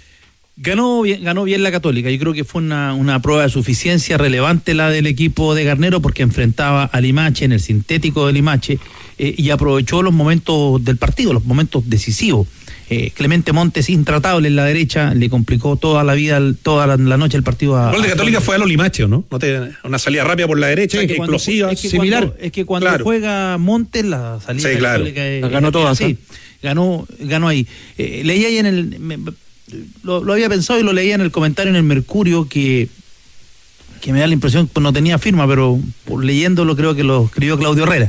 Speaker 3: Ganó bien, ganó bien la Católica. Yo creo que fue una, una prueba de suficiencia relevante la del equipo de Garnero, porque enfrentaba a Limache en el sintético de Limache eh, y aprovechó los momentos del partido, los momentos decisivos. Eh, Clemente Montes, intratable en la derecha, le complicó toda la vida, toda la, la noche el partido a...
Speaker 1: El gol de Católica fue a lo Limache, ¿no? ¿No te, una salida rápida por la derecha, sí, que
Speaker 3: cuando,
Speaker 1: explosiva,
Speaker 3: es que
Speaker 1: similar.
Speaker 3: Cuando, es que cuando claro. juega Montes, la salida
Speaker 1: sí,
Speaker 3: de
Speaker 1: claro.
Speaker 3: Católica es,
Speaker 5: la ganó todas,
Speaker 3: sí, ganó, ganó ahí. Eh, leía ahí en el... Me, Lo, lo había pensado y lo leía en el comentario en el Mercurio, que, que me da la impresión, pues no tenía firma, pero por leyéndolo creo que lo escribió Claudio Herrera,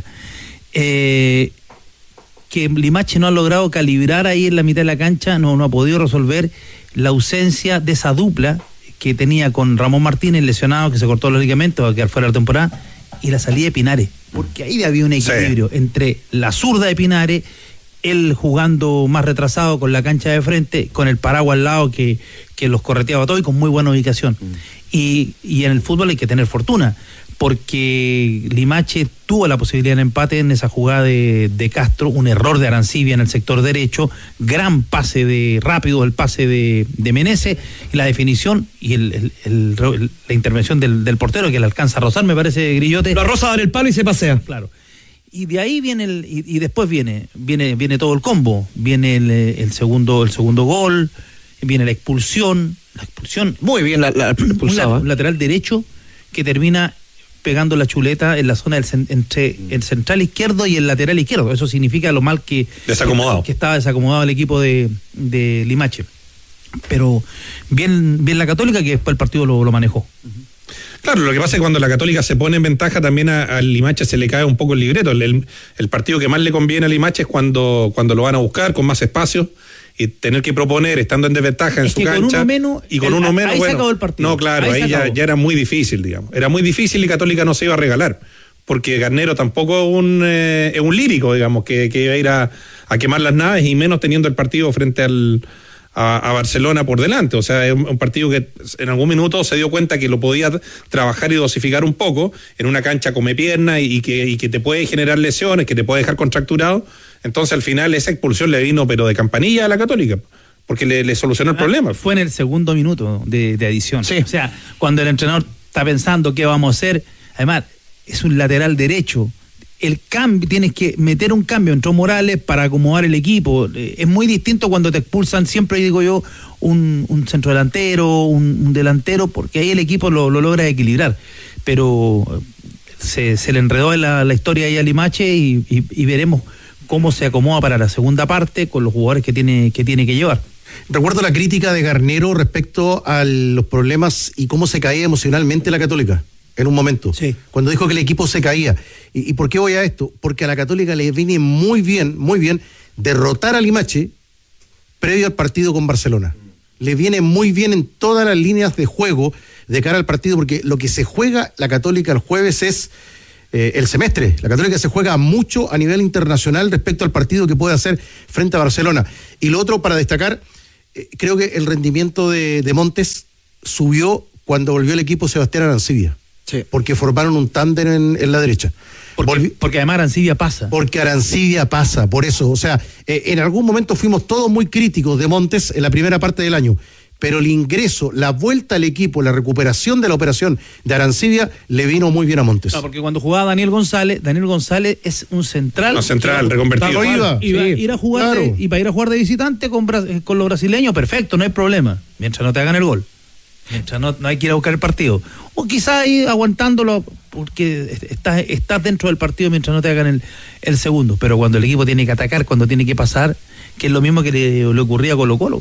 Speaker 3: eh, que Limache no ha logrado calibrar ahí en la mitad de la cancha, no, no ha podido resolver la ausencia de esa dupla que tenía con Ramón Martínez, lesionado, que se cortó los ligamentos, va a quedar fuera de la temporada, y la salida de Pinares, porque ahí había un equilibrio sí. entre la zurda de Pinares, él jugando más retrasado con la cancha de frente, con el paraguas al lado que, que los correteaba todo y con muy buena ubicación. Mm. Y, y en el fútbol hay que tener fortuna, porque Limache tuvo la posibilidad de empate en esa jugada de, de Castro, un error de Arancibia en el sector derecho, gran pase de rápido, el pase de, de Menezes, y la definición y el, el, el, el, la intervención del, del portero, que le alcanza a rozar, me parece, Grillote.
Speaker 5: Lo roza en el palo y se pasea.
Speaker 3: Claro. Y de ahí viene el, y, y después viene, viene, viene todo el combo, viene el, el segundo, el segundo gol, viene la expulsión, la expulsión.
Speaker 5: Muy bien la, la expulsada.
Speaker 3: Un lateral derecho que termina pegando la chuleta en la zona del entre el central izquierdo y el lateral izquierdo. Eso significa lo mal que,
Speaker 1: desacomodado.
Speaker 3: que, que estaba desacomodado el equipo de, de Limache. Pero bien, bien la Católica, que después el partido lo, lo manejó. Uh-huh.
Speaker 1: Claro, lo que pasa es que cuando la Católica se pone en ventaja, también al Limache se le cae un poco el libreto. El, el, el partido que más le conviene a Limache es cuando, cuando lo van a buscar con más espacio y tener que proponer estando en desventaja en
Speaker 3: es
Speaker 1: su
Speaker 3: que
Speaker 1: cancha.
Speaker 3: Con uno menos,
Speaker 1: y con
Speaker 3: el,
Speaker 1: uno menos,
Speaker 3: ahí
Speaker 1: bueno.
Speaker 3: Se acabó el partido.
Speaker 1: No, claro, ahí, ahí ya, ya era muy difícil, digamos. Era muy difícil y Católica no se iba a regalar. Porque Garnero tampoco es un, eh, es un lírico, digamos, que, que iba a ir a, a quemar las naves, y menos teniendo el partido frente al. A, a Barcelona por delante. O sea, es un, un partido que en algún minuto se dio cuenta que lo podía trabajar y dosificar un poco en una cancha come pierna y, y, que, y que te puede generar lesiones, que te puede dejar contracturado. Entonces al final esa expulsión le vino pero de campanilla a la Católica, porque le, le solucionó el ah, problema.
Speaker 3: Fue en el segundo minuto de, de adición. Sí. O sea, cuando el entrenador está pensando qué vamos a hacer, además es un lateral derecho, el cambio, tienes que meter un cambio, entró Morales para acomodar el equipo. Es muy distinto cuando te expulsan, siempre digo yo, un, un centrodelantero, un, un delantero, porque ahí el equipo lo, lo logra equilibrar. Pero se, se le enredó la, la historia ahí a Limache y, y, y veremos cómo se acomoda para la segunda parte con los jugadores que tiene que, tiene que llevar.
Speaker 2: Recuerdo la crítica de Garnero respecto a los problemas y cómo se caía emocionalmente la Católica. en un momento,
Speaker 5: sí.
Speaker 2: cuando dijo que el equipo se caía. ¿Y, ¿Y por qué voy a esto? Porque a la Católica le viene muy bien, muy bien, derrotar a Limache previo al partido con Barcelona. Le viene muy bien en todas las líneas de juego de cara al partido, porque lo que se juega la Católica el jueves es eh, el semestre. La Católica se juega mucho a nivel internacional respecto al partido que puede hacer frente a Barcelona. Y lo otro para destacar, eh, creo que el rendimiento de, de Montes subió cuando volvió el equipo Sebastián Arancibia,
Speaker 5: sí.
Speaker 2: porque formaron un tándem en, en la derecha.
Speaker 3: Porque,
Speaker 2: Volvi-
Speaker 3: porque además Arancibia pasa.
Speaker 2: Porque Arancibia pasa, por eso. O sea, eh, en algún momento fuimos todos muy críticos de Montes en la primera parte del año, pero el ingreso, la vuelta al equipo, la recuperación de la operación de Arancibia le vino muy bien a Montes.
Speaker 3: No, porque cuando jugaba Daniel González, Daniel González es un central.
Speaker 1: No, central,
Speaker 3: que,
Speaker 1: reconvertido.
Speaker 2: Iba,
Speaker 3: y, va a
Speaker 2: sí,
Speaker 3: ir a jugar
Speaker 2: claro.
Speaker 3: de, y para ir a jugar de visitante con, bra- con los brasileños, perfecto, no hay problema. Mientras no te hagan el gol. Mientras no, no hay que ir a buscar el partido. O quizás ir aguantándolo porque estás, estás dentro del partido mientras no te hagan el, el segundo. Pero cuando el equipo tiene que atacar, cuando tiene que pasar, que es lo mismo que le, le ocurría a Colo Colo.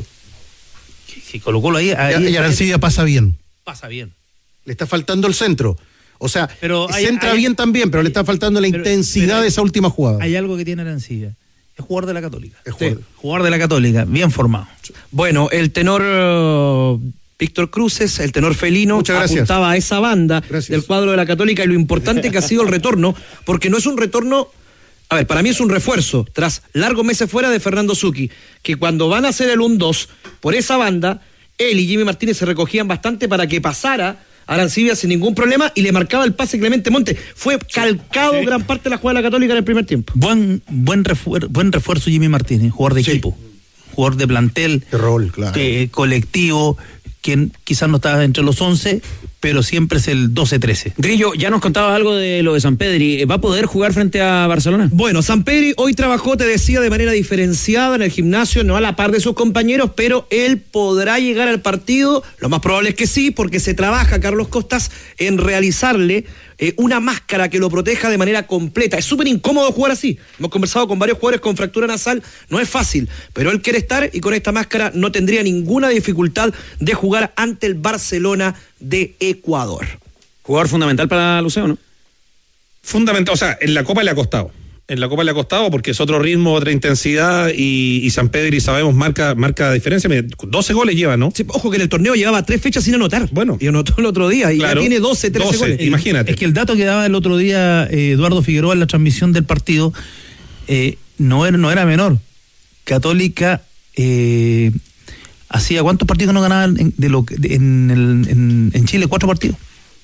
Speaker 3: Si Colo Colo ahí, ahí
Speaker 2: Y Arancibia pasa bien.
Speaker 3: pasa bien.
Speaker 2: Le está faltando el centro. O sea,
Speaker 3: Pero hay-
Speaker 2: centra
Speaker 3: hay-
Speaker 2: bien también, pero le está faltando la
Speaker 3: pero-
Speaker 2: intensidad
Speaker 3: pero-
Speaker 2: de esa última jugada.
Speaker 3: Hay algo que tiene Arancibia. Es jugador de la Católica.
Speaker 2: Es jugador.
Speaker 3: Sí, jugador de la Católica, bien formado.
Speaker 5: Bueno, el tenor uh, Víctor Cruces, el tenor felino,
Speaker 2: Muchas gracias.
Speaker 5: apuntaba a esa banda
Speaker 2: Gracias.
Speaker 5: del cuadro de la Católica y lo importante que ha sido el retorno, porque no es un retorno, a ver, para mí es un refuerzo, tras largos meses fuera de Fernando Zucchi, que cuando van a hacer el uno dos por esa banda, él y Jimmy Martínez se recogían bastante para que pasara Arancibia sin ningún problema y le marcaba el pase Clemente Montes. Fue calcado
Speaker 1: sí.
Speaker 5: gran parte de la jugada de la Católica en el primer tiempo.
Speaker 3: Buen, buen, refuer- buen refuerzo Jimmy Martínez, jugador de
Speaker 5: Sí.
Speaker 3: equipo, jugador de plantel,
Speaker 2: De rol, claro.
Speaker 3: eh, colectivo, quien quizás no está entre los once, pero siempre es el doce trece.
Speaker 4: Grillo, ya nos contabas algo de lo de Sampedri. ¿Va a poder jugar frente a Barcelona?
Speaker 5: Bueno, Sampedri hoy trabajó, te decía, de manera diferenciada en el gimnasio, no a la par de sus compañeros, pero él podrá llegar al partido, lo más probable es que sí, porque se trabaja, Carlos Costas, en realizarle eh, una máscara que lo proteja de manera completa. Es súper incómodo jugar así. Hemos conversado con varios jugadores con fractura nasal, no es fácil, pero él quiere estar y con esta máscara no tendría ninguna dificultad de jugar ante el Barcelona de Ecuador.
Speaker 4: Jugador fundamental para Luceo, ¿no?
Speaker 1: Fundamental, o sea, en la Copa le ha costado. En la Copa le ha costado porque es otro ritmo, otra intensidad y, y Sampedri, sabemos, marca, marca diferencia. Mira, doce goles lleva, ¿no?
Speaker 5: Sí, ojo que en el torneo llevaba tres fechas sin anotar.
Speaker 1: Bueno.
Speaker 5: Y anotó el otro día y
Speaker 1: Claro.
Speaker 5: ya tiene doce, trece
Speaker 1: doce,
Speaker 5: goles.
Speaker 1: imagínate.
Speaker 3: Es que el dato que daba el otro día eh, Eduardo Figueroa en la transmisión del partido eh, no, era, no era menor. Católica eh, hacía cuántos partidos no ganaban en, de lo, de- en, el- en, en Chile, cuatro partidos.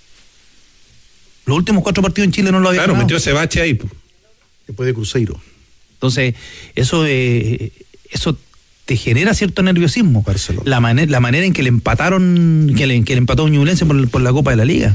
Speaker 3: Los últimos cuatro partidos en Chile no lo había
Speaker 1: Claro,
Speaker 3: ganado.
Speaker 1: metió ese bache ahí.
Speaker 2: Después de Cruzeiro.
Speaker 3: Entonces, eso eh, eso te genera cierto nerviosismo.
Speaker 2: Barcelona.
Speaker 3: La, mane- la manera en que le empataron, que le, que le empató Ñublense por, por la Copa de la Liga.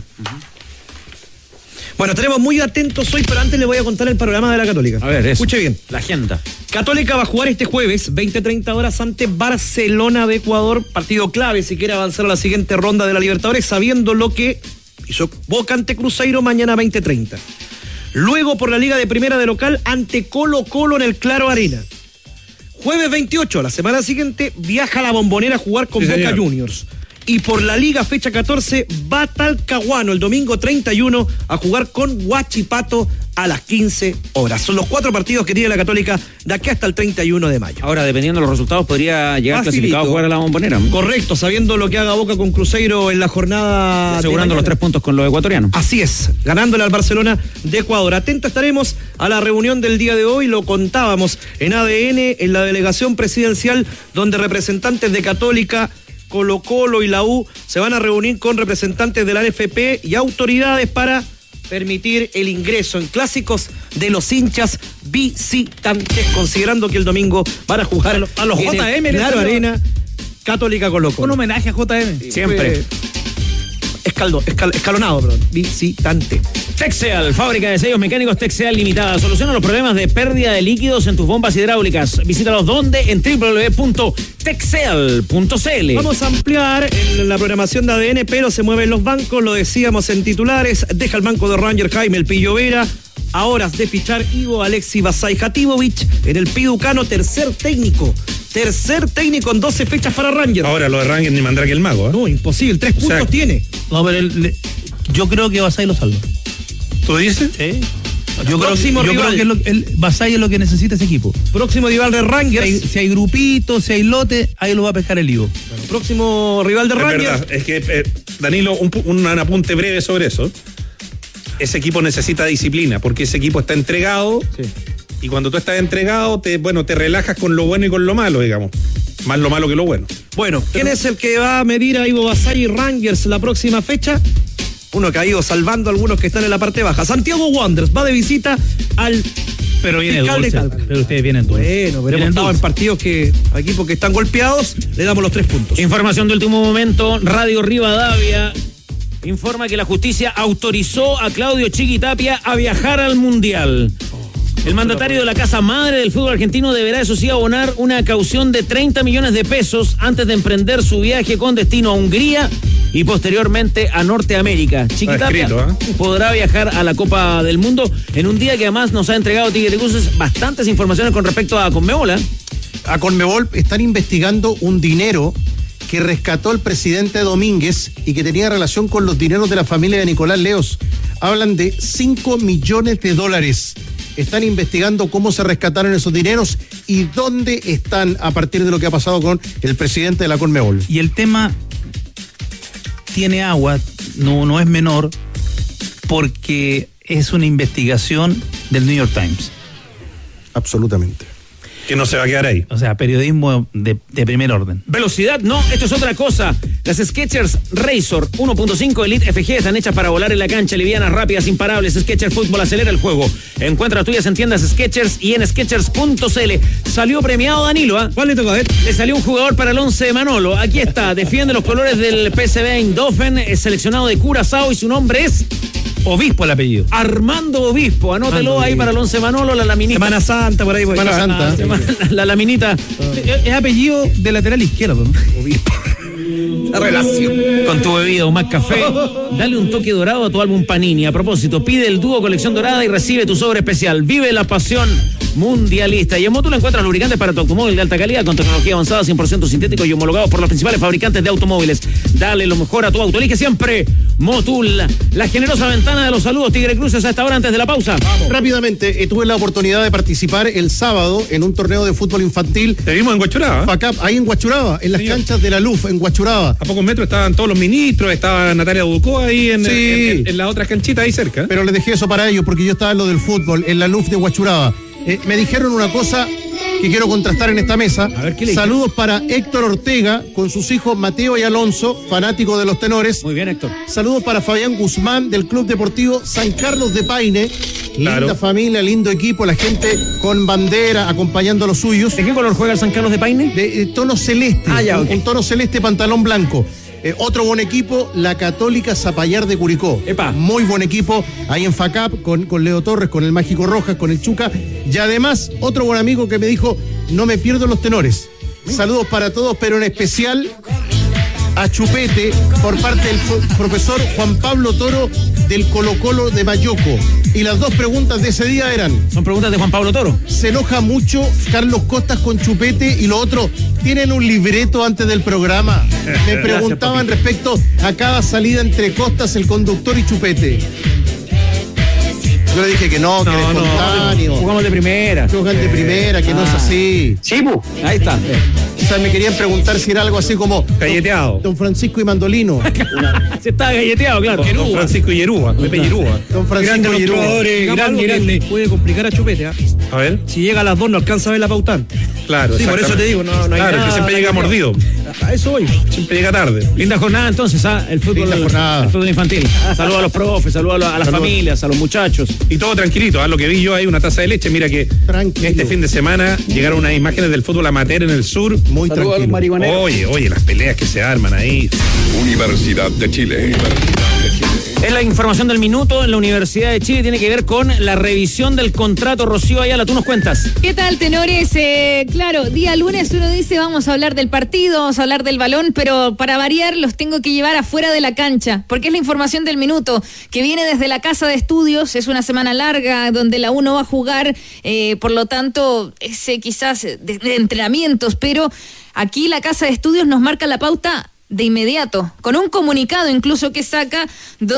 Speaker 5: Bueno, estaremos muy atentos hoy, pero antes le voy a contar el panorama de la Católica.
Speaker 4: A ver, eso.
Speaker 5: Escuche bien.
Speaker 4: La agenda.
Speaker 5: Católica va a jugar este jueves, veinte treinta horas, ante Barcelona de Ecuador. Partido clave si quiere avanzar a la siguiente ronda de la Libertadores, sabiendo lo que hizo Boca ante Cruzeiro mañana veinte treinta. Luego por la Liga de Primera de local ante Colo Colo en el Claro Arena. Jueves veintiocho, la semana siguiente, viaja a la Bombonera a jugar con
Speaker 1: Sí,
Speaker 5: Boca
Speaker 1: señor.
Speaker 5: Juniors. Y por la Liga, fecha catorce, va a Talcahuano el domingo treinta y uno a jugar con Huachipato a las quince horas. Son los cuatro partidos que tiene la Católica de aquí hasta el treinta y uno de mayo.
Speaker 4: Ahora, dependiendo de los resultados, podría llegar
Speaker 5: Facilito.
Speaker 4: clasificado a jugar a la Bombonera.
Speaker 5: Correcto, sabiendo lo que haga Boca con Cruzeiro en la jornada. de
Speaker 4: Asegurando los
Speaker 5: mañana.
Speaker 4: tres puntos con los ecuatorianos.
Speaker 5: Así es, ganándole al Barcelona de Ecuador. Atento estaremos a la reunión del día de hoy, lo contábamos en A D N, en la delegación presidencial, donde representantes de Católica, Colo Colo y la U se van a reunir con representantes de la N F P y autoridades para permitir el ingreso en clásicos de los hinchas visitantes, considerando que el domingo van a jugar a los,
Speaker 3: a los
Speaker 5: en el
Speaker 3: J M,
Speaker 5: Claro
Speaker 3: ¿no?
Speaker 5: Arena, Católica Colo Colo.
Speaker 3: Un homenaje a J M.
Speaker 4: Siempre.
Speaker 5: Escaldo, escal, escalonado, perdón. Visitante.
Speaker 4: Texeal, fábrica de sellos mecánicos Texeal Limitada. Soluciona los problemas de pérdida de líquidos en tus bombas hidráulicas. Visítalos donde en doble u doble u doble u punto texeal punto c l.
Speaker 5: Vamos a ampliar en la programación de A D N, pero se mueven los bancos, lo decíamos en titulares. Deja el banco de Ranger Jaime El Pillo Vera. A horas de fichar Ivo Alexi Basay Jatibovic en el Piducano, tercer técnico. Tercer técnico en doce fechas para Ranger.
Speaker 1: Ahora lo de Ranger ni Mandrake el mago, ¿eh?
Speaker 5: No, imposible. Tres
Speaker 1: sea,
Speaker 5: puntos tiene.
Speaker 3: No, pero el- le- Yo creo que Basay lo salva.
Speaker 1: ¿Tú dices?
Speaker 3: Sí. Yo, creo,
Speaker 5: Próximo
Speaker 3: yo creo
Speaker 5: rival.
Speaker 3: que es lo, el Basay es lo que necesita ese equipo.
Speaker 5: Próximo rival de
Speaker 3: Si hay,
Speaker 5: Rangers.
Speaker 3: si hay grupitos, si hay lote, ahí lo va a pescar el Ivo.
Speaker 5: Próximo rival de
Speaker 1: Es
Speaker 5: Rangers.
Speaker 1: verdad, es que, eh, Danilo, un, pu- un apunte breve sobre eso. Ese equipo necesita disciplina, porque ese equipo está entregado, y cuando tú estás entregado, te, bueno, te relajas con lo bueno y con lo malo, digamos. Más lo malo que lo bueno.
Speaker 5: Bueno, ¿quién es el que va a medir a Ivo Basay y Rangers la próxima fecha? Uno que ha ido salvando a algunos que están en la parte baja. Santiago Wanderers va de visita al
Speaker 3: Pero viene
Speaker 5: Fiscal de
Speaker 3: dulce.
Speaker 5: Calca.
Speaker 3: Pero ustedes vienen dulce.
Speaker 5: Bueno, pero hemos
Speaker 3: Vienen
Speaker 5: estado en
Speaker 3: dulce.
Speaker 5: partidos que a equipos que están golpeados le damos los tres puntos.
Speaker 4: Información de último momento, Radio Rivadavia informa que la justicia autorizó a Claudio Chiquitapia a viajar al Mundial. El mandatario de la casa madre del fútbol argentino deberá, eso sí, abonar una caución de treinta millones de pesos antes de emprender su viaje con destino a Hungría y posteriormente a Norteamérica. Chiquitapia
Speaker 1: escrito, ¿eh?
Speaker 4: podrá viajar a la Copa del Mundo en un día que además nos ha entregado Tigre Cruces bastantes informaciones con respecto a Conmebol. ¿eh?
Speaker 2: A Conmebol están investigando un dinero que rescató el presidente Domínguez y que tenía relación con los dineros de la familia de Nicolás Leos. Hablan de cinco millones de dólares. Están investigando cómo se rescataron esos dineros y dónde están a partir de lo que ha pasado con el presidente de la Conmebol.
Speaker 3: Y el tema tiene agua, no, no es menor, porque es una investigación del New York Times.
Speaker 2: Absolutamente.
Speaker 1: Que no se va a quedar ahí.
Speaker 3: O sea, periodismo de, de primer orden.
Speaker 4: Velocidad, no, esto es otra cosa. Las Skechers Razor uno punto cinco Elite F G están hechas para volar en la cancha, livianas, rápidas, imparables. Skechers Fútbol acelera el juego. Encuentra las tuyas en tiendas Skechers y en skechers punto c l. Salió premiado Danilo, ¿ah?
Speaker 5: ¿Cuál le toca a ver?
Speaker 4: Le salió un jugador para el once de Manolo. Aquí está, defiende los colores del P S V Eindhoven, es seleccionado de Curazao y su nombre es
Speaker 3: Obispo el apellido.
Speaker 4: Armando Obispo. Anótelo
Speaker 3: Armando
Speaker 4: ahí
Speaker 3: Obispo.
Speaker 4: para el once Manolo, la laminita.
Speaker 5: Semana Santa, por ahí.
Speaker 2: Semana Santa.
Speaker 4: Ah, semana- la laminita.
Speaker 3: Es, es apellido de lateral izquierdo, ¿no?
Speaker 5: La relación.
Speaker 4: Con tu bebida o más café, dale un toque dorado a tu álbum Panini. A propósito, pide el dúo colección dorada y recibe tu sobre especial. Vive la pasión mundialista. Y en Módulo encuentras lubricantes para tu automóvil de alta calidad con tecnología avanzada, cien por ciento sintéticos y homologados por los principales fabricantes de automóviles. Dale lo mejor a tu auto. Elige siempre Motul. La generosa ventana de los saludos Tigre Cruces a esta hora antes de la pausa.
Speaker 2: Rápidamente, eh, tuve la oportunidad de participar el sábado en un torneo de fútbol infantil.
Speaker 1: Te vimos en Guachuraba. ¿eh?
Speaker 2: FACAP, ahí en Guachuraba, en las
Speaker 1: Señor.
Speaker 2: canchas de la Luf, en Guachuraba.
Speaker 1: A pocos metros estaban todos los ministros, estaba Natalia Ducó ahí en,
Speaker 2: Sí.
Speaker 1: en, en, en las otras canchitas ahí cerca. ¿eh?
Speaker 2: Pero les dejé eso para ellos porque yo estaba en lo del fútbol, en la Luf de Huachuraba. Eh, me dijeron una cosa que quiero contrastar en esta mesa.
Speaker 5: A ver, ¿qué le
Speaker 2: Saludos para Héctor Ortega con sus hijos Mateo y Alonso, fanáticos de los tenores.
Speaker 4: Muy bien, Héctor.
Speaker 2: Saludos para Fabián Guzmán del Club Deportivo San Carlos de Paine.
Speaker 1: Claro.
Speaker 2: Linda familia, lindo equipo, la gente con bandera acompañando a los suyos.
Speaker 4: ¿De qué color juega el San Carlos de Paine?
Speaker 2: De, de tono celeste,
Speaker 5: Ah, ya,
Speaker 2: un,
Speaker 5: ok.
Speaker 2: un tono celeste, pantalón blanco. Eh, otro buen equipo, la Católica Zapallar de Curicó.
Speaker 4: Epa.
Speaker 2: Muy buen equipo, ahí en FACAP, con, con Leo Torres, con el Mágico Rojas, con el Chuca. Y además, otro buen amigo que me dijo, no me pierdo los tenores. Saludos para todos, pero en especial a Chupete, por parte del pro- profesor Juan Pablo Toro del Colo Colo de Mayoco. Y las dos preguntas de ese día eran...
Speaker 4: Son preguntas de Juan Pablo Toro.
Speaker 2: Se enoja mucho Carlos Costas con Chupete y lo otro, ¿tienen un libreto antes del programa? Me preguntaban respecto a cada salida entre Costas, el conductor y Chupete. Yo le dije que no, que
Speaker 1: No,
Speaker 2: era
Speaker 1: no,
Speaker 2: espontáneo.
Speaker 4: Jugamos de primera.
Speaker 2: Que juegan de primera, que no es así.
Speaker 4: Ahí está.
Speaker 2: O sea, me querían preguntar si era algo así como
Speaker 1: Galleteado.
Speaker 2: Don Francisco y Mandolino.
Speaker 4: Se está galleteado, claro.
Speaker 1: Don Francisco Yerúa, Pepe Yerúa.
Speaker 2: Don
Speaker 5: Grande
Speaker 2: Francisco
Speaker 5: los
Speaker 2: y Yerúa.
Speaker 5: jugadores, Digamos grande, algo que grande. Puede complicar a Chupete, ¿ah?
Speaker 1: A ver,
Speaker 5: Si llega a las dos no alcanza a ver la pautan.
Speaker 1: claro.
Speaker 5: Sí, por eso
Speaker 1: exactamente.
Speaker 5: te digo, no, no hay
Speaker 1: Claro,
Speaker 5: nada.
Speaker 1: que siempre llega mordido.
Speaker 5: A eso voy.
Speaker 1: Siempre llega tarde.
Speaker 4: Linda jornada entonces, ¿ah? El fútbol,
Speaker 2: Linda jornada.
Speaker 4: el fútbol infantil. Saludos a los profes, saludos a, lo- a las
Speaker 2: Saludos.
Speaker 4: familias, a los muchachos.
Speaker 1: Y todo tranquilito, ¿ah? Lo que vi yo ahí, una taza de leche. Mira que
Speaker 2: Tranquilo.
Speaker 1: este fin de semana llegaron unas imágenes del fútbol amateur en el sur.
Speaker 2: Muy tranquilo.
Speaker 1: Oye, oye, las peleas que se arman ahí.
Speaker 8: Universidad de Chile.
Speaker 4: Es la información del minuto en la Universidad de Chile, tiene que ver con la revisión del contrato. Rocío Ayala, tú nos cuentas.
Speaker 10: ¿Qué tal, tenores? Eh, claro, día lunes uno dice vamos a hablar del partido, vamos a hablar del balón, pero para variar los tengo que llevar afuera de la cancha, porque es la información del minuto, que viene desde la Casa de Estudios. Es una semana larga donde la U no va a jugar, eh, por lo tanto, ese quizás de, de entrenamientos, pero aquí la Casa de Estudios nos marca la pauta de inmediato, con un comunicado incluso que saca,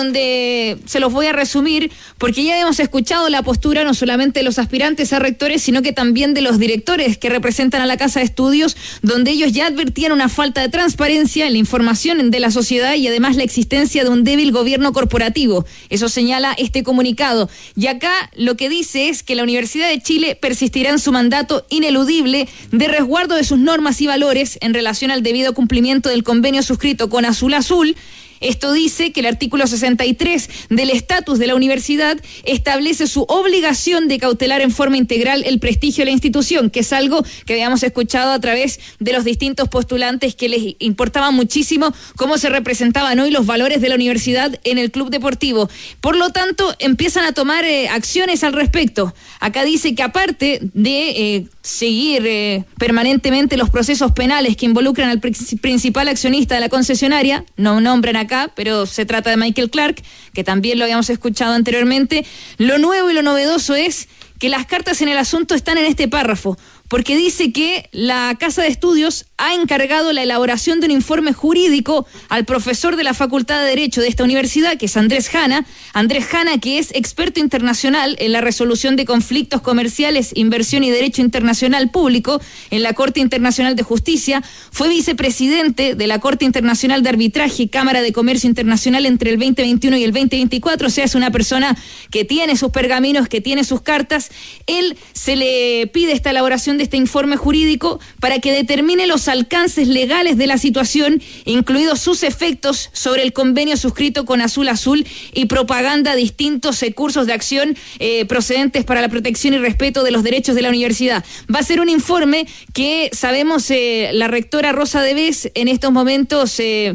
Speaker 10: donde se los voy a resumir, porque ya hemos escuchado la postura no solamente de los aspirantes a rectores, sino que también de los directores que representan a la Casa de Estudios, donde ellos ya advertían una falta de transparencia en la información de la sociedad y además la existencia de un débil gobierno corporativo. Eso señala este comunicado. Y acá lo que dice es que la Universidad de Chile persistirá en su mandato ineludible de resguardo de sus normas y valores en relación al debido cumplimiento del convenio suscrito con Azul Azul. Esto dice que el artículo sesenta y tres del estatus de la universidad establece su obligación de cautelar en forma integral el prestigio de la institución, que es algo que habíamos escuchado a través de los distintos postulantes, que les importaba muchísimo cómo se representaban hoy los valores de la universidad en el club deportivo. Por lo tanto, empiezan a tomar eh, acciones al respecto. Acá dice que aparte de eh, seguir eh, permanentemente los procesos penales que involucran al pr- principal accionista de la concesionaria, no nombran a acá, pero se trata de Michael Clark, que también lo habíamos escuchado anteriormente. Lo nuevo y lo novedoso es que las cartas en el asunto están en este párrafo, porque dice que la Casa de Estudios ha encargado la elaboración de un informe jurídico al profesor de la Facultad de Derecho de esta universidad, que es Andrés Jana. Andrés Jana, que es experto internacional en la resolución de conflictos comerciales, inversión y derecho internacional público en la Corte Internacional de Justicia, fue vicepresidente de la Corte Internacional de Arbitraje y Cámara de Comercio Internacional entre el veinte veintiuno y el veinte veinticuatro, o sea, es una persona que tiene sus pergaminos, que tiene sus cartas. Él se le pide esta elaboración de este informe jurídico para que determine los alcances legales de la situación, incluidos sus efectos sobre el convenio suscrito con Azul Azul y propaganda de distintos eh, cursos de acción eh, procedentes para la protección y respeto de los derechos de la universidad. Va a ser un informe que sabemos eh, la rectora Rosa Devés en estos momentos eh,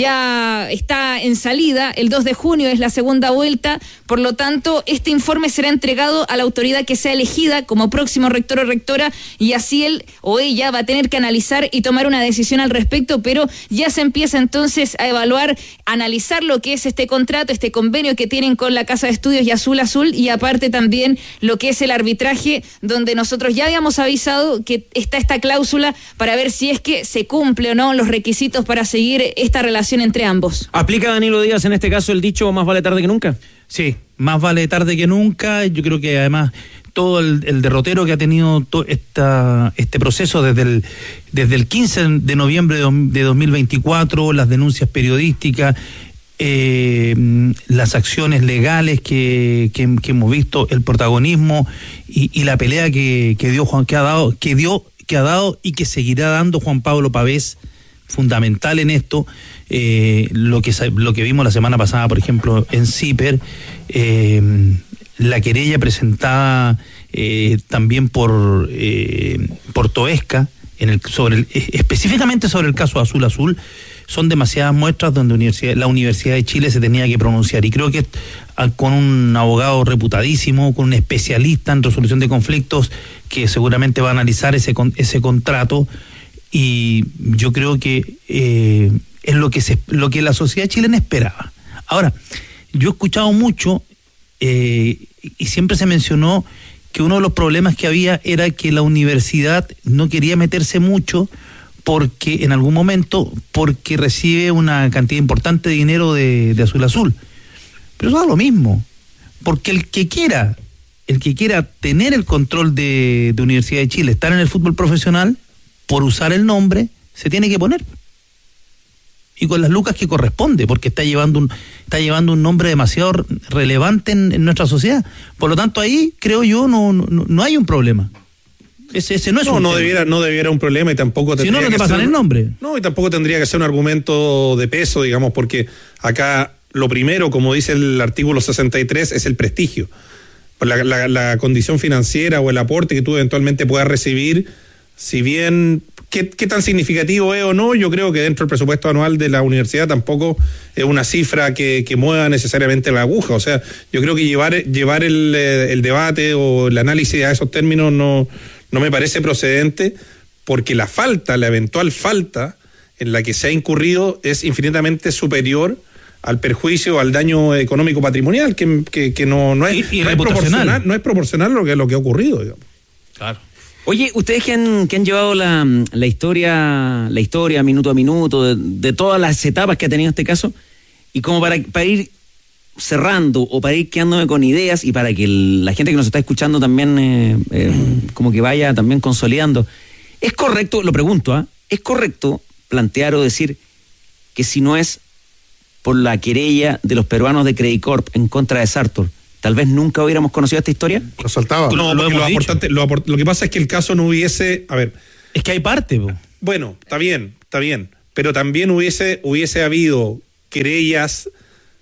Speaker 10: ya está en salida. El dos de junio es la segunda vuelta, por lo tanto este informe será entregado a la autoridad que sea elegida como próximo rector o rectora, y así él o ella va a tener que analizar y tomar una decisión al respecto, pero ya se empieza entonces a evaluar, analizar lo que es este contrato, este convenio que tienen con la Casa de Estudios y Azul Azul, y aparte también lo que es el arbitraje, donde nosotros ya habíamos avisado que está esta cláusula para ver si es que se cumple o no los requisitos para seguir esta relación entre ambos.
Speaker 4: ¿Aplica Danilo Díaz en este caso el dicho más vale tarde que nunca?
Speaker 3: Sí, más vale tarde que nunca. Yo creo que además todo el, el derrotero que ha tenido to, esta, este proceso desde el, desde el quince de noviembre de, de dos mil veinticuatro, las denuncias periodísticas, eh, las acciones legales que, que, que hemos visto, el protagonismo y, y la pelea que, que dio Juan, que ha dado, que dio, que ha dado y que seguirá dando Juan Pablo Pavés, fundamental en esto. Eh, lo que lo que vimos la semana pasada, por ejemplo, en CIPER, eh, la querella presentada eh, también por eh, por Toesca en el sobre el, específicamente sobre el caso Azul Azul, son demasiadas muestras donde universidad, la Universidad de Chile se tenía que pronunciar, y creo que con un abogado reputadísimo, con un especialista en resolución de conflictos que seguramente va a analizar ese ese contrato, y yo creo que eh, es lo que se, lo que la sociedad chilena esperaba. Ahora, yo he escuchado mucho eh, y siempre se mencionó que uno de los problemas que había era que la universidad no quería meterse mucho porque en algún momento porque recibe una cantidad importante de dinero de, de Azul Azul. Pero eso da lo mismo, porque el que quiera, el que quiera tener el control de, de Universidad de Chile, estar en el fútbol profesional, por usar el nombre, se tiene que poner. Y con las lucas que corresponde, porque está llevando un, está llevando un nombre demasiado relevante en, en nuestra sociedad. Por lo tanto, ahí, creo yo, no, no, no hay un problema. Ese, ese no es
Speaker 1: no,
Speaker 3: un
Speaker 1: no
Speaker 3: tema.
Speaker 1: debiera, no debiera un problema, y tampoco tendría
Speaker 3: si no, no te
Speaker 1: que
Speaker 3: pasan
Speaker 1: ser,
Speaker 3: el nombre.
Speaker 1: No, y tampoco tendría que ser un argumento de peso, digamos, porque acá lo primero, como dice el artículo sesenta y tres, es el prestigio. La, la, la condición financiera o el aporte que tú eventualmente puedas recibir, si bien ¿Qué, qué tan significativo es o no? Yo creo que dentro del presupuesto anual de la universidad tampoco es una cifra que, que mueva necesariamente la aguja. O sea, yo creo que llevar, llevar el, el debate o el análisis a esos términos no, no me parece procedente, porque la falta, la eventual falta en la que se ha incurrido es infinitamente superior al perjuicio, al daño económico patrimonial, que, que, que no, no, es,
Speaker 3: y, y
Speaker 1: no, es proporcional, no es proporcional lo que, lo que ha ocurrido, digamos.
Speaker 3: Claro.
Speaker 4: Oye, ustedes que han, que han llevado la, la historia, la historia minuto a minuto, de, de todas las etapas que ha tenido este caso, y como para, para ir cerrando o para ir quedándome con ideas y para que el, la gente que nos está escuchando también eh, eh, como que vaya también consolidando, ¿es correcto, lo pregunto, ¿ah? ¿eh? ¿Es correcto plantear o decir que si no es por la querella de los peruanos de Credit Corp en contra de Sartor, tal vez nunca hubiéramos conocido esta historia?
Speaker 2: Lo saltaba.
Speaker 1: No,
Speaker 3: lo,
Speaker 1: porque
Speaker 3: lo
Speaker 1: lo, aportante, lo, aport, lo que pasa es que el caso no hubiese, a ver,
Speaker 3: es que hay parte, po.
Speaker 1: Bueno, está bien, está bien, pero también hubiese hubiese habido querellas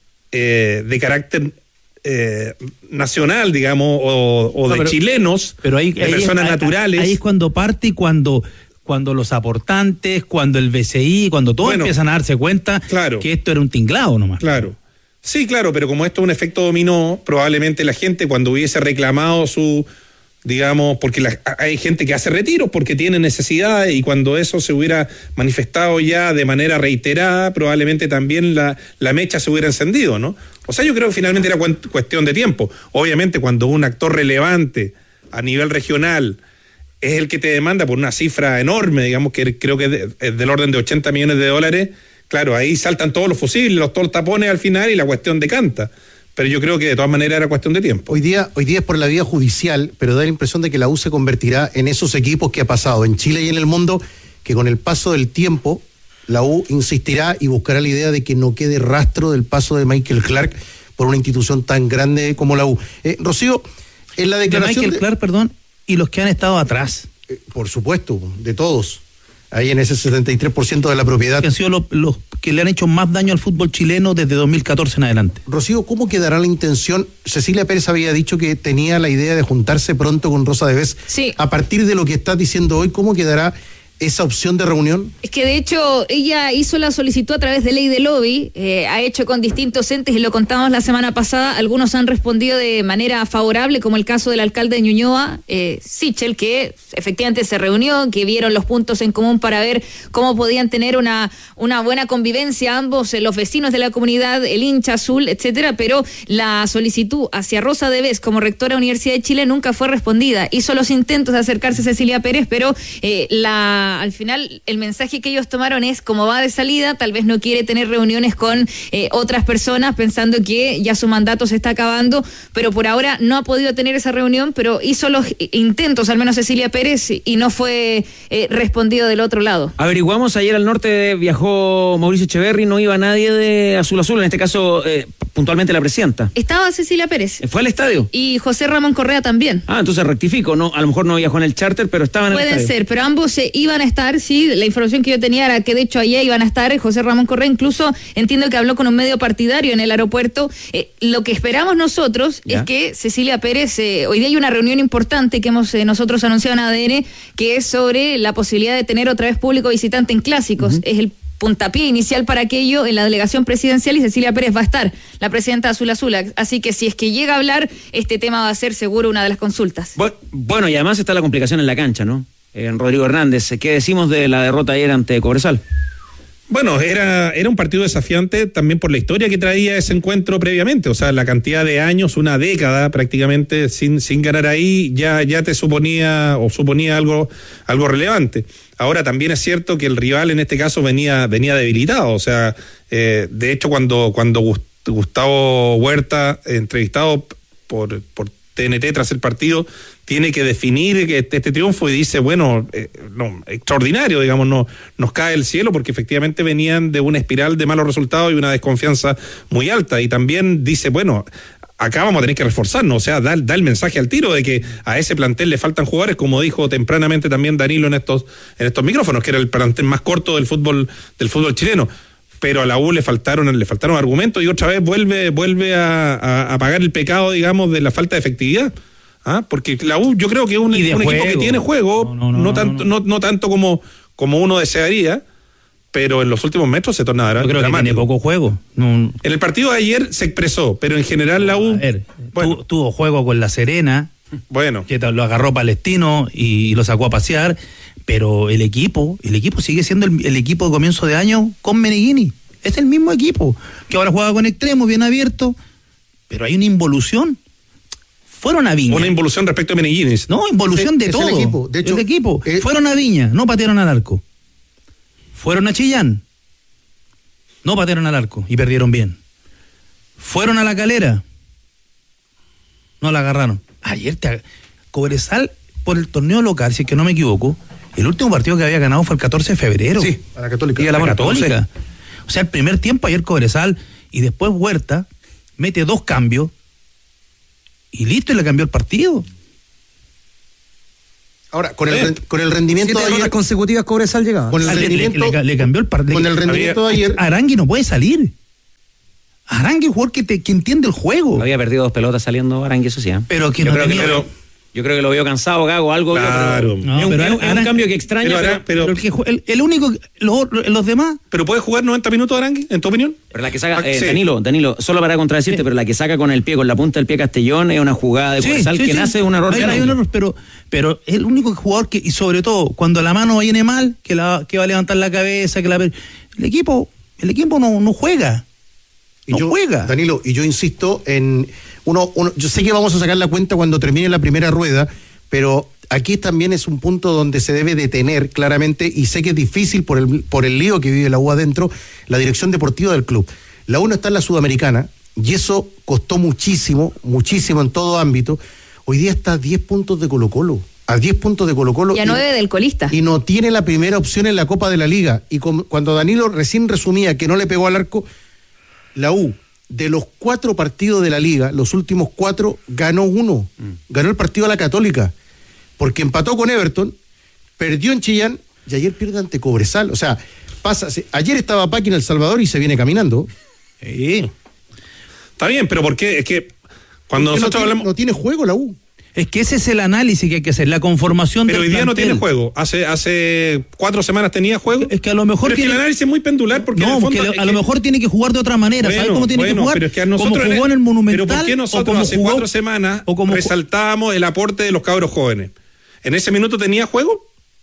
Speaker 1: eh, de carácter eh, nacional, digamos, o, o no, de pero, chilenos,
Speaker 3: pero ahí,
Speaker 1: de
Speaker 3: ahí
Speaker 1: personas
Speaker 3: es,
Speaker 1: naturales.
Speaker 3: Ahí es cuando parte y cuando cuando los aportantes, cuando el B C I, cuando todos bueno, empiezan a darse cuenta
Speaker 1: claro,
Speaker 3: que esto era un tinglado nomás.
Speaker 1: Claro. Sí, claro, pero como esto es un efecto dominó, probablemente la gente cuando hubiese reclamado su, digamos, porque la, hay gente que hace retiros porque tiene necesidades y cuando eso se hubiera manifestado ya de manera reiterada, probablemente también la, la mecha se hubiera encendido, ¿no? O sea, yo creo que finalmente era cu- cuestión de tiempo. Obviamente cuando un actor relevante a nivel regional es el que te demanda por una cifra enorme, digamos que creo que es, de, es del orden de ochenta millones de dólares, claro, ahí saltan todos los fusibles, los, todos los tapones al final y la cuestión decanta. Pero yo creo que de todas maneras era cuestión de tiempo.
Speaker 2: Hoy día, hoy día es por la vía judicial, pero da la impresión de que la U se convertirá en esos equipos que ha pasado en Chile y en el mundo, que con el paso del tiempo la U insistirá y buscará la idea de que no quede rastro del paso de Michael Clark por una institución tan grande como la U. Eh, Rocío, en la declaración...
Speaker 3: De Michael
Speaker 2: de...
Speaker 3: Clark, perdón, y los que han estado atrás.
Speaker 2: Eh, por supuesto, de todos. Ahí en ese setenta y tres por ciento de la propiedad.
Speaker 3: Que han sido los, los que le han hecho más daño al fútbol chileno desde dos mil catorce en adelante.
Speaker 2: Rocío, ¿cómo quedará la intención? Cecilia Pérez había dicho que tenía la idea de juntarse pronto con Rosa Devés.
Speaker 10: Sí.
Speaker 2: A partir de lo que estás diciendo hoy, ¿cómo quedará esa opción de reunión?
Speaker 10: Es que de hecho ella hizo la solicitud a través de ley de lobby, eh, ha hecho con distintos entes y lo contamos la semana pasada, algunos han respondido de manera favorable, como el caso del alcalde de Ñuñoa, eh, Sichel, que efectivamente se reunió, que vieron los puntos en común para ver cómo podían tener una, una buena convivencia ambos, eh, los vecinos de la comunidad, el hincha azul, etcétera, pero la solicitud hacia Rosa Devés como rectora de la Universidad de Chile nunca fue respondida. Hizo los intentos de acercarse a Cecilia Pérez, pero eh, la al final el mensaje que ellos tomaron es como va de salida, tal vez no quiere tener reuniones con eh, otras personas pensando que ya su mandato se está acabando, pero por ahora no ha podido tener esa reunión, pero hizo los intentos, al menos Cecilia Pérez, y no fue eh, respondido del otro lado.
Speaker 4: Averiguamos, ayer al norte viajó Mauricio Echeverri, no iba nadie de Azul Azul, en este caso eh, puntualmente la presidenta.
Speaker 10: Estaba Cecilia Pérez.
Speaker 4: ¿Fue al estadio?
Speaker 10: Y José Ramón Correa también.
Speaker 4: Ah, entonces rectifico, no, a lo mejor no viajó en el charter, pero estaban en el estadio.
Speaker 10: Puede ser, pero ambos se iban a estar, sí, la información que yo tenía era que de hecho allá iban a estar. José Ramón Correa incluso entiendo que habló con un medio partidario en el aeropuerto. Eh, lo que esperamos nosotros ¿Ya? es que Cecilia Pérez, eh, hoy día hay una reunión importante que hemos eh, nosotros anunciado en A D N, que es sobre la posibilidad de tener otra vez público visitante en clásicos. Uh-huh. Es el puntapié inicial para aquello en la delegación presidencial y Cecilia Pérez va a estar, la presidenta Azul Azul. Así que si es que llega a hablar, este tema va a ser seguro una de las consultas.
Speaker 4: Bueno, y además está la complicación en la cancha, ¿no? En Rodrigo Hernández, ¿qué decimos de la derrota ayer ante Cobresal?
Speaker 1: Bueno, era, era un partido desafiante también por la historia que traía ese encuentro previamente, o sea, la cantidad de años, una década prácticamente sin, sin ganar ahí, ya, ya te suponía o suponía algo, algo relevante. Ahora también es cierto que el rival en este caso venía, venía debilitado, o sea, eh, de hecho cuando, cuando Gustavo Huerta, entrevistado por, por T N T tras el partido, tiene que definir este, este triunfo y dice, bueno, eh, no, extraordinario, digamos, no, nos cae el cielo porque efectivamente venían de una espiral de malos resultados y una desconfianza muy alta. Y también dice, bueno, acá vamos a tener que reforzarnos, o sea, da, da el mensaje al tiro de que a ese plantel le faltan jugadores, como dijo tempranamente también Danilo en estos, en estos micrófonos, que era el plantel más corto del fútbol, del fútbol chileno. Pero a la U le faltaron, le faltaron argumentos y otra vez vuelve, vuelve a, a, a pagar el pecado, digamos, de la falta de efectividad. ¿Ah? Porque la U yo creo que es un, un equipo que tiene juego, no, no, no, no, tanto, no, no tanto como, como uno desearía, pero en los últimos metros se torna dramático.
Speaker 3: Yo creo que tiene poco juego. No.
Speaker 1: En el partido de ayer se expresó, pero en general la U...
Speaker 3: A ver,
Speaker 1: bueno,
Speaker 3: tu, tuvo juego con La Serena,
Speaker 1: bueno,
Speaker 3: que lo agarró Palestino y, y lo sacó a pasear, pero el equipo, el equipo sigue siendo el, el equipo de comienzo de año con Meneghini. Es el mismo equipo, que ahora juega con extremo, bien abierto, pero hay una involución. fueron a Viña.
Speaker 1: Una involución respecto a Meneghines.
Speaker 3: No, involución
Speaker 2: Es-
Speaker 3: de
Speaker 2: es
Speaker 3: todo.
Speaker 2: el equipo. De hecho,
Speaker 3: el equipo.
Speaker 2: eh,
Speaker 3: fueron a Viña, no patearon al arco. Fueron a Chillán, no patearon al arco y perdieron bien. Fueron a La Calera, no la agarraron. Ayer te, Cobresal, por el torneo local, si es que no me equivoco, el último partido que había ganado fue el catorce de febrero.
Speaker 2: Sí, a la Católica.
Speaker 3: Y a la,
Speaker 2: A la
Speaker 3: Católica. O sea, el primer tiempo ayer Cobresal y después Huerta mete dos cambios y listo, y le cambió el partido.
Speaker 2: Ahora, con el,
Speaker 1: Bien.
Speaker 2: ren- con el rendimiento
Speaker 5: Siete
Speaker 2: de
Speaker 5: derrotas
Speaker 2: ayer,
Speaker 5: consecutivas Cobresal llegaba.
Speaker 2: con el
Speaker 3: Ah, le,
Speaker 2: rendimiento,
Speaker 3: le- le- le cambió el partido.
Speaker 2: con el rendimiento de ayer,
Speaker 3: Arangui no puede salir. Arangui es un jugador que, te, que entiende el juego.
Speaker 4: Había perdido dos pelotas saliendo Arangui, eso sí. ¿eh?
Speaker 3: Pero que
Speaker 4: Yo
Speaker 3: no
Speaker 4: creo que-
Speaker 3: tenía...
Speaker 1: Pero,
Speaker 4: Yo creo que lo vio cansado, Gago, algo. vio,
Speaker 1: Claro.
Speaker 4: pero-
Speaker 3: No,
Speaker 4: es un,
Speaker 3: pero
Speaker 4: es un- es un
Speaker 3: Arangui-
Speaker 4: cambio que extraña.
Speaker 1: pero,
Speaker 4: Pero,
Speaker 1: Ara- pero,
Speaker 3: Pero el, que jue- el, el único, los, los demás...
Speaker 1: pero ¿puede jugar noventa minutos Arangui, en tu opinión?
Speaker 4: pero la que saca, eh,
Speaker 1: Sí.
Speaker 4: Danilo, Danilo, solo para contradecirte,
Speaker 3: Sí.
Speaker 4: pero la que saca con el pie, con la punta del pie Castellón, es una jugada de
Speaker 3: Sí,
Speaker 4: Cobresal
Speaker 3: sí,
Speaker 4: que
Speaker 3: sí.
Speaker 4: nace de un error.
Speaker 3: Hay,
Speaker 4: de
Speaker 3: hay
Speaker 4: Arangui.
Speaker 3: un error, pero, pero es el único jugador que, y sobre todo, cuando la mano viene mal, que, la, que va a levantar la cabeza, que la... El equipo, el equipo no, no juega.
Speaker 2: y
Speaker 3: No
Speaker 2: yo,
Speaker 3: juega.
Speaker 2: Danilo, y yo insisto en uno, uno, yo sé que vamos a sacar la cuenta cuando termine la primera rueda, pero aquí también es un punto donde se debe detener claramente, y sé que es difícil por el, por el lío que vive la U adentro, la dirección deportiva del club. La U no está en la Sudamericana, y eso costó muchísimo, muchísimo en todo ámbito. Hoy día está a diez puntos de Colo-Colo, a diez puntos de Colo-Colo.
Speaker 10: Y a
Speaker 2: y-
Speaker 10: nueve del colista.
Speaker 2: y no tiene la primera opción en la Copa de la Liga. Y com- cuando Danilo recién resumía que no le pegó al arco, la U, de los cuatro partidos de la Liga, los últimos cuatro, ganó uno. Ganó el partido a la Católica. Porque empató con Everton, perdió en Chillán y ayer pierde ante Cobresal. O sea, pasa. se- Ayer estaba Paqui en El Salvador y se viene caminando.
Speaker 1: Sí. Está bien, pero ¿por qué? Es que cuando
Speaker 2: Porque no
Speaker 1: nosotros
Speaker 2: tiene,
Speaker 1: hablamos...
Speaker 2: no tiene juego la U.
Speaker 3: Es que ese es el análisis que hay que hacer, la conformación
Speaker 1: Pero
Speaker 3: del
Speaker 1: hoy día no
Speaker 3: plantel.
Speaker 1: tiene juego. Hace hace cuatro semanas tenía juego.
Speaker 3: Es que a lo mejor
Speaker 1: Pero es que
Speaker 3: tiene-
Speaker 1: el análisis es muy pendular porque en
Speaker 3: No,
Speaker 1: el fondo
Speaker 3: porque
Speaker 1: es
Speaker 3: a lo
Speaker 1: que-
Speaker 3: mejor tiene que jugar de otra manera. ¿Sabes
Speaker 1: Bueno,
Speaker 3: cómo tiene
Speaker 1: bueno,
Speaker 3: que jugar?
Speaker 1: pero es que a nosotros
Speaker 3: como jugó en el Monumental.
Speaker 1: Pero ¿por qué
Speaker 3: o
Speaker 1: nosotros
Speaker 3: como
Speaker 1: hace
Speaker 3: jugó-
Speaker 1: cuatro semanas
Speaker 3: o como ju-
Speaker 1: resaltábamos el aporte de los cabros jóvenes? ¿En ese minuto tenía juego?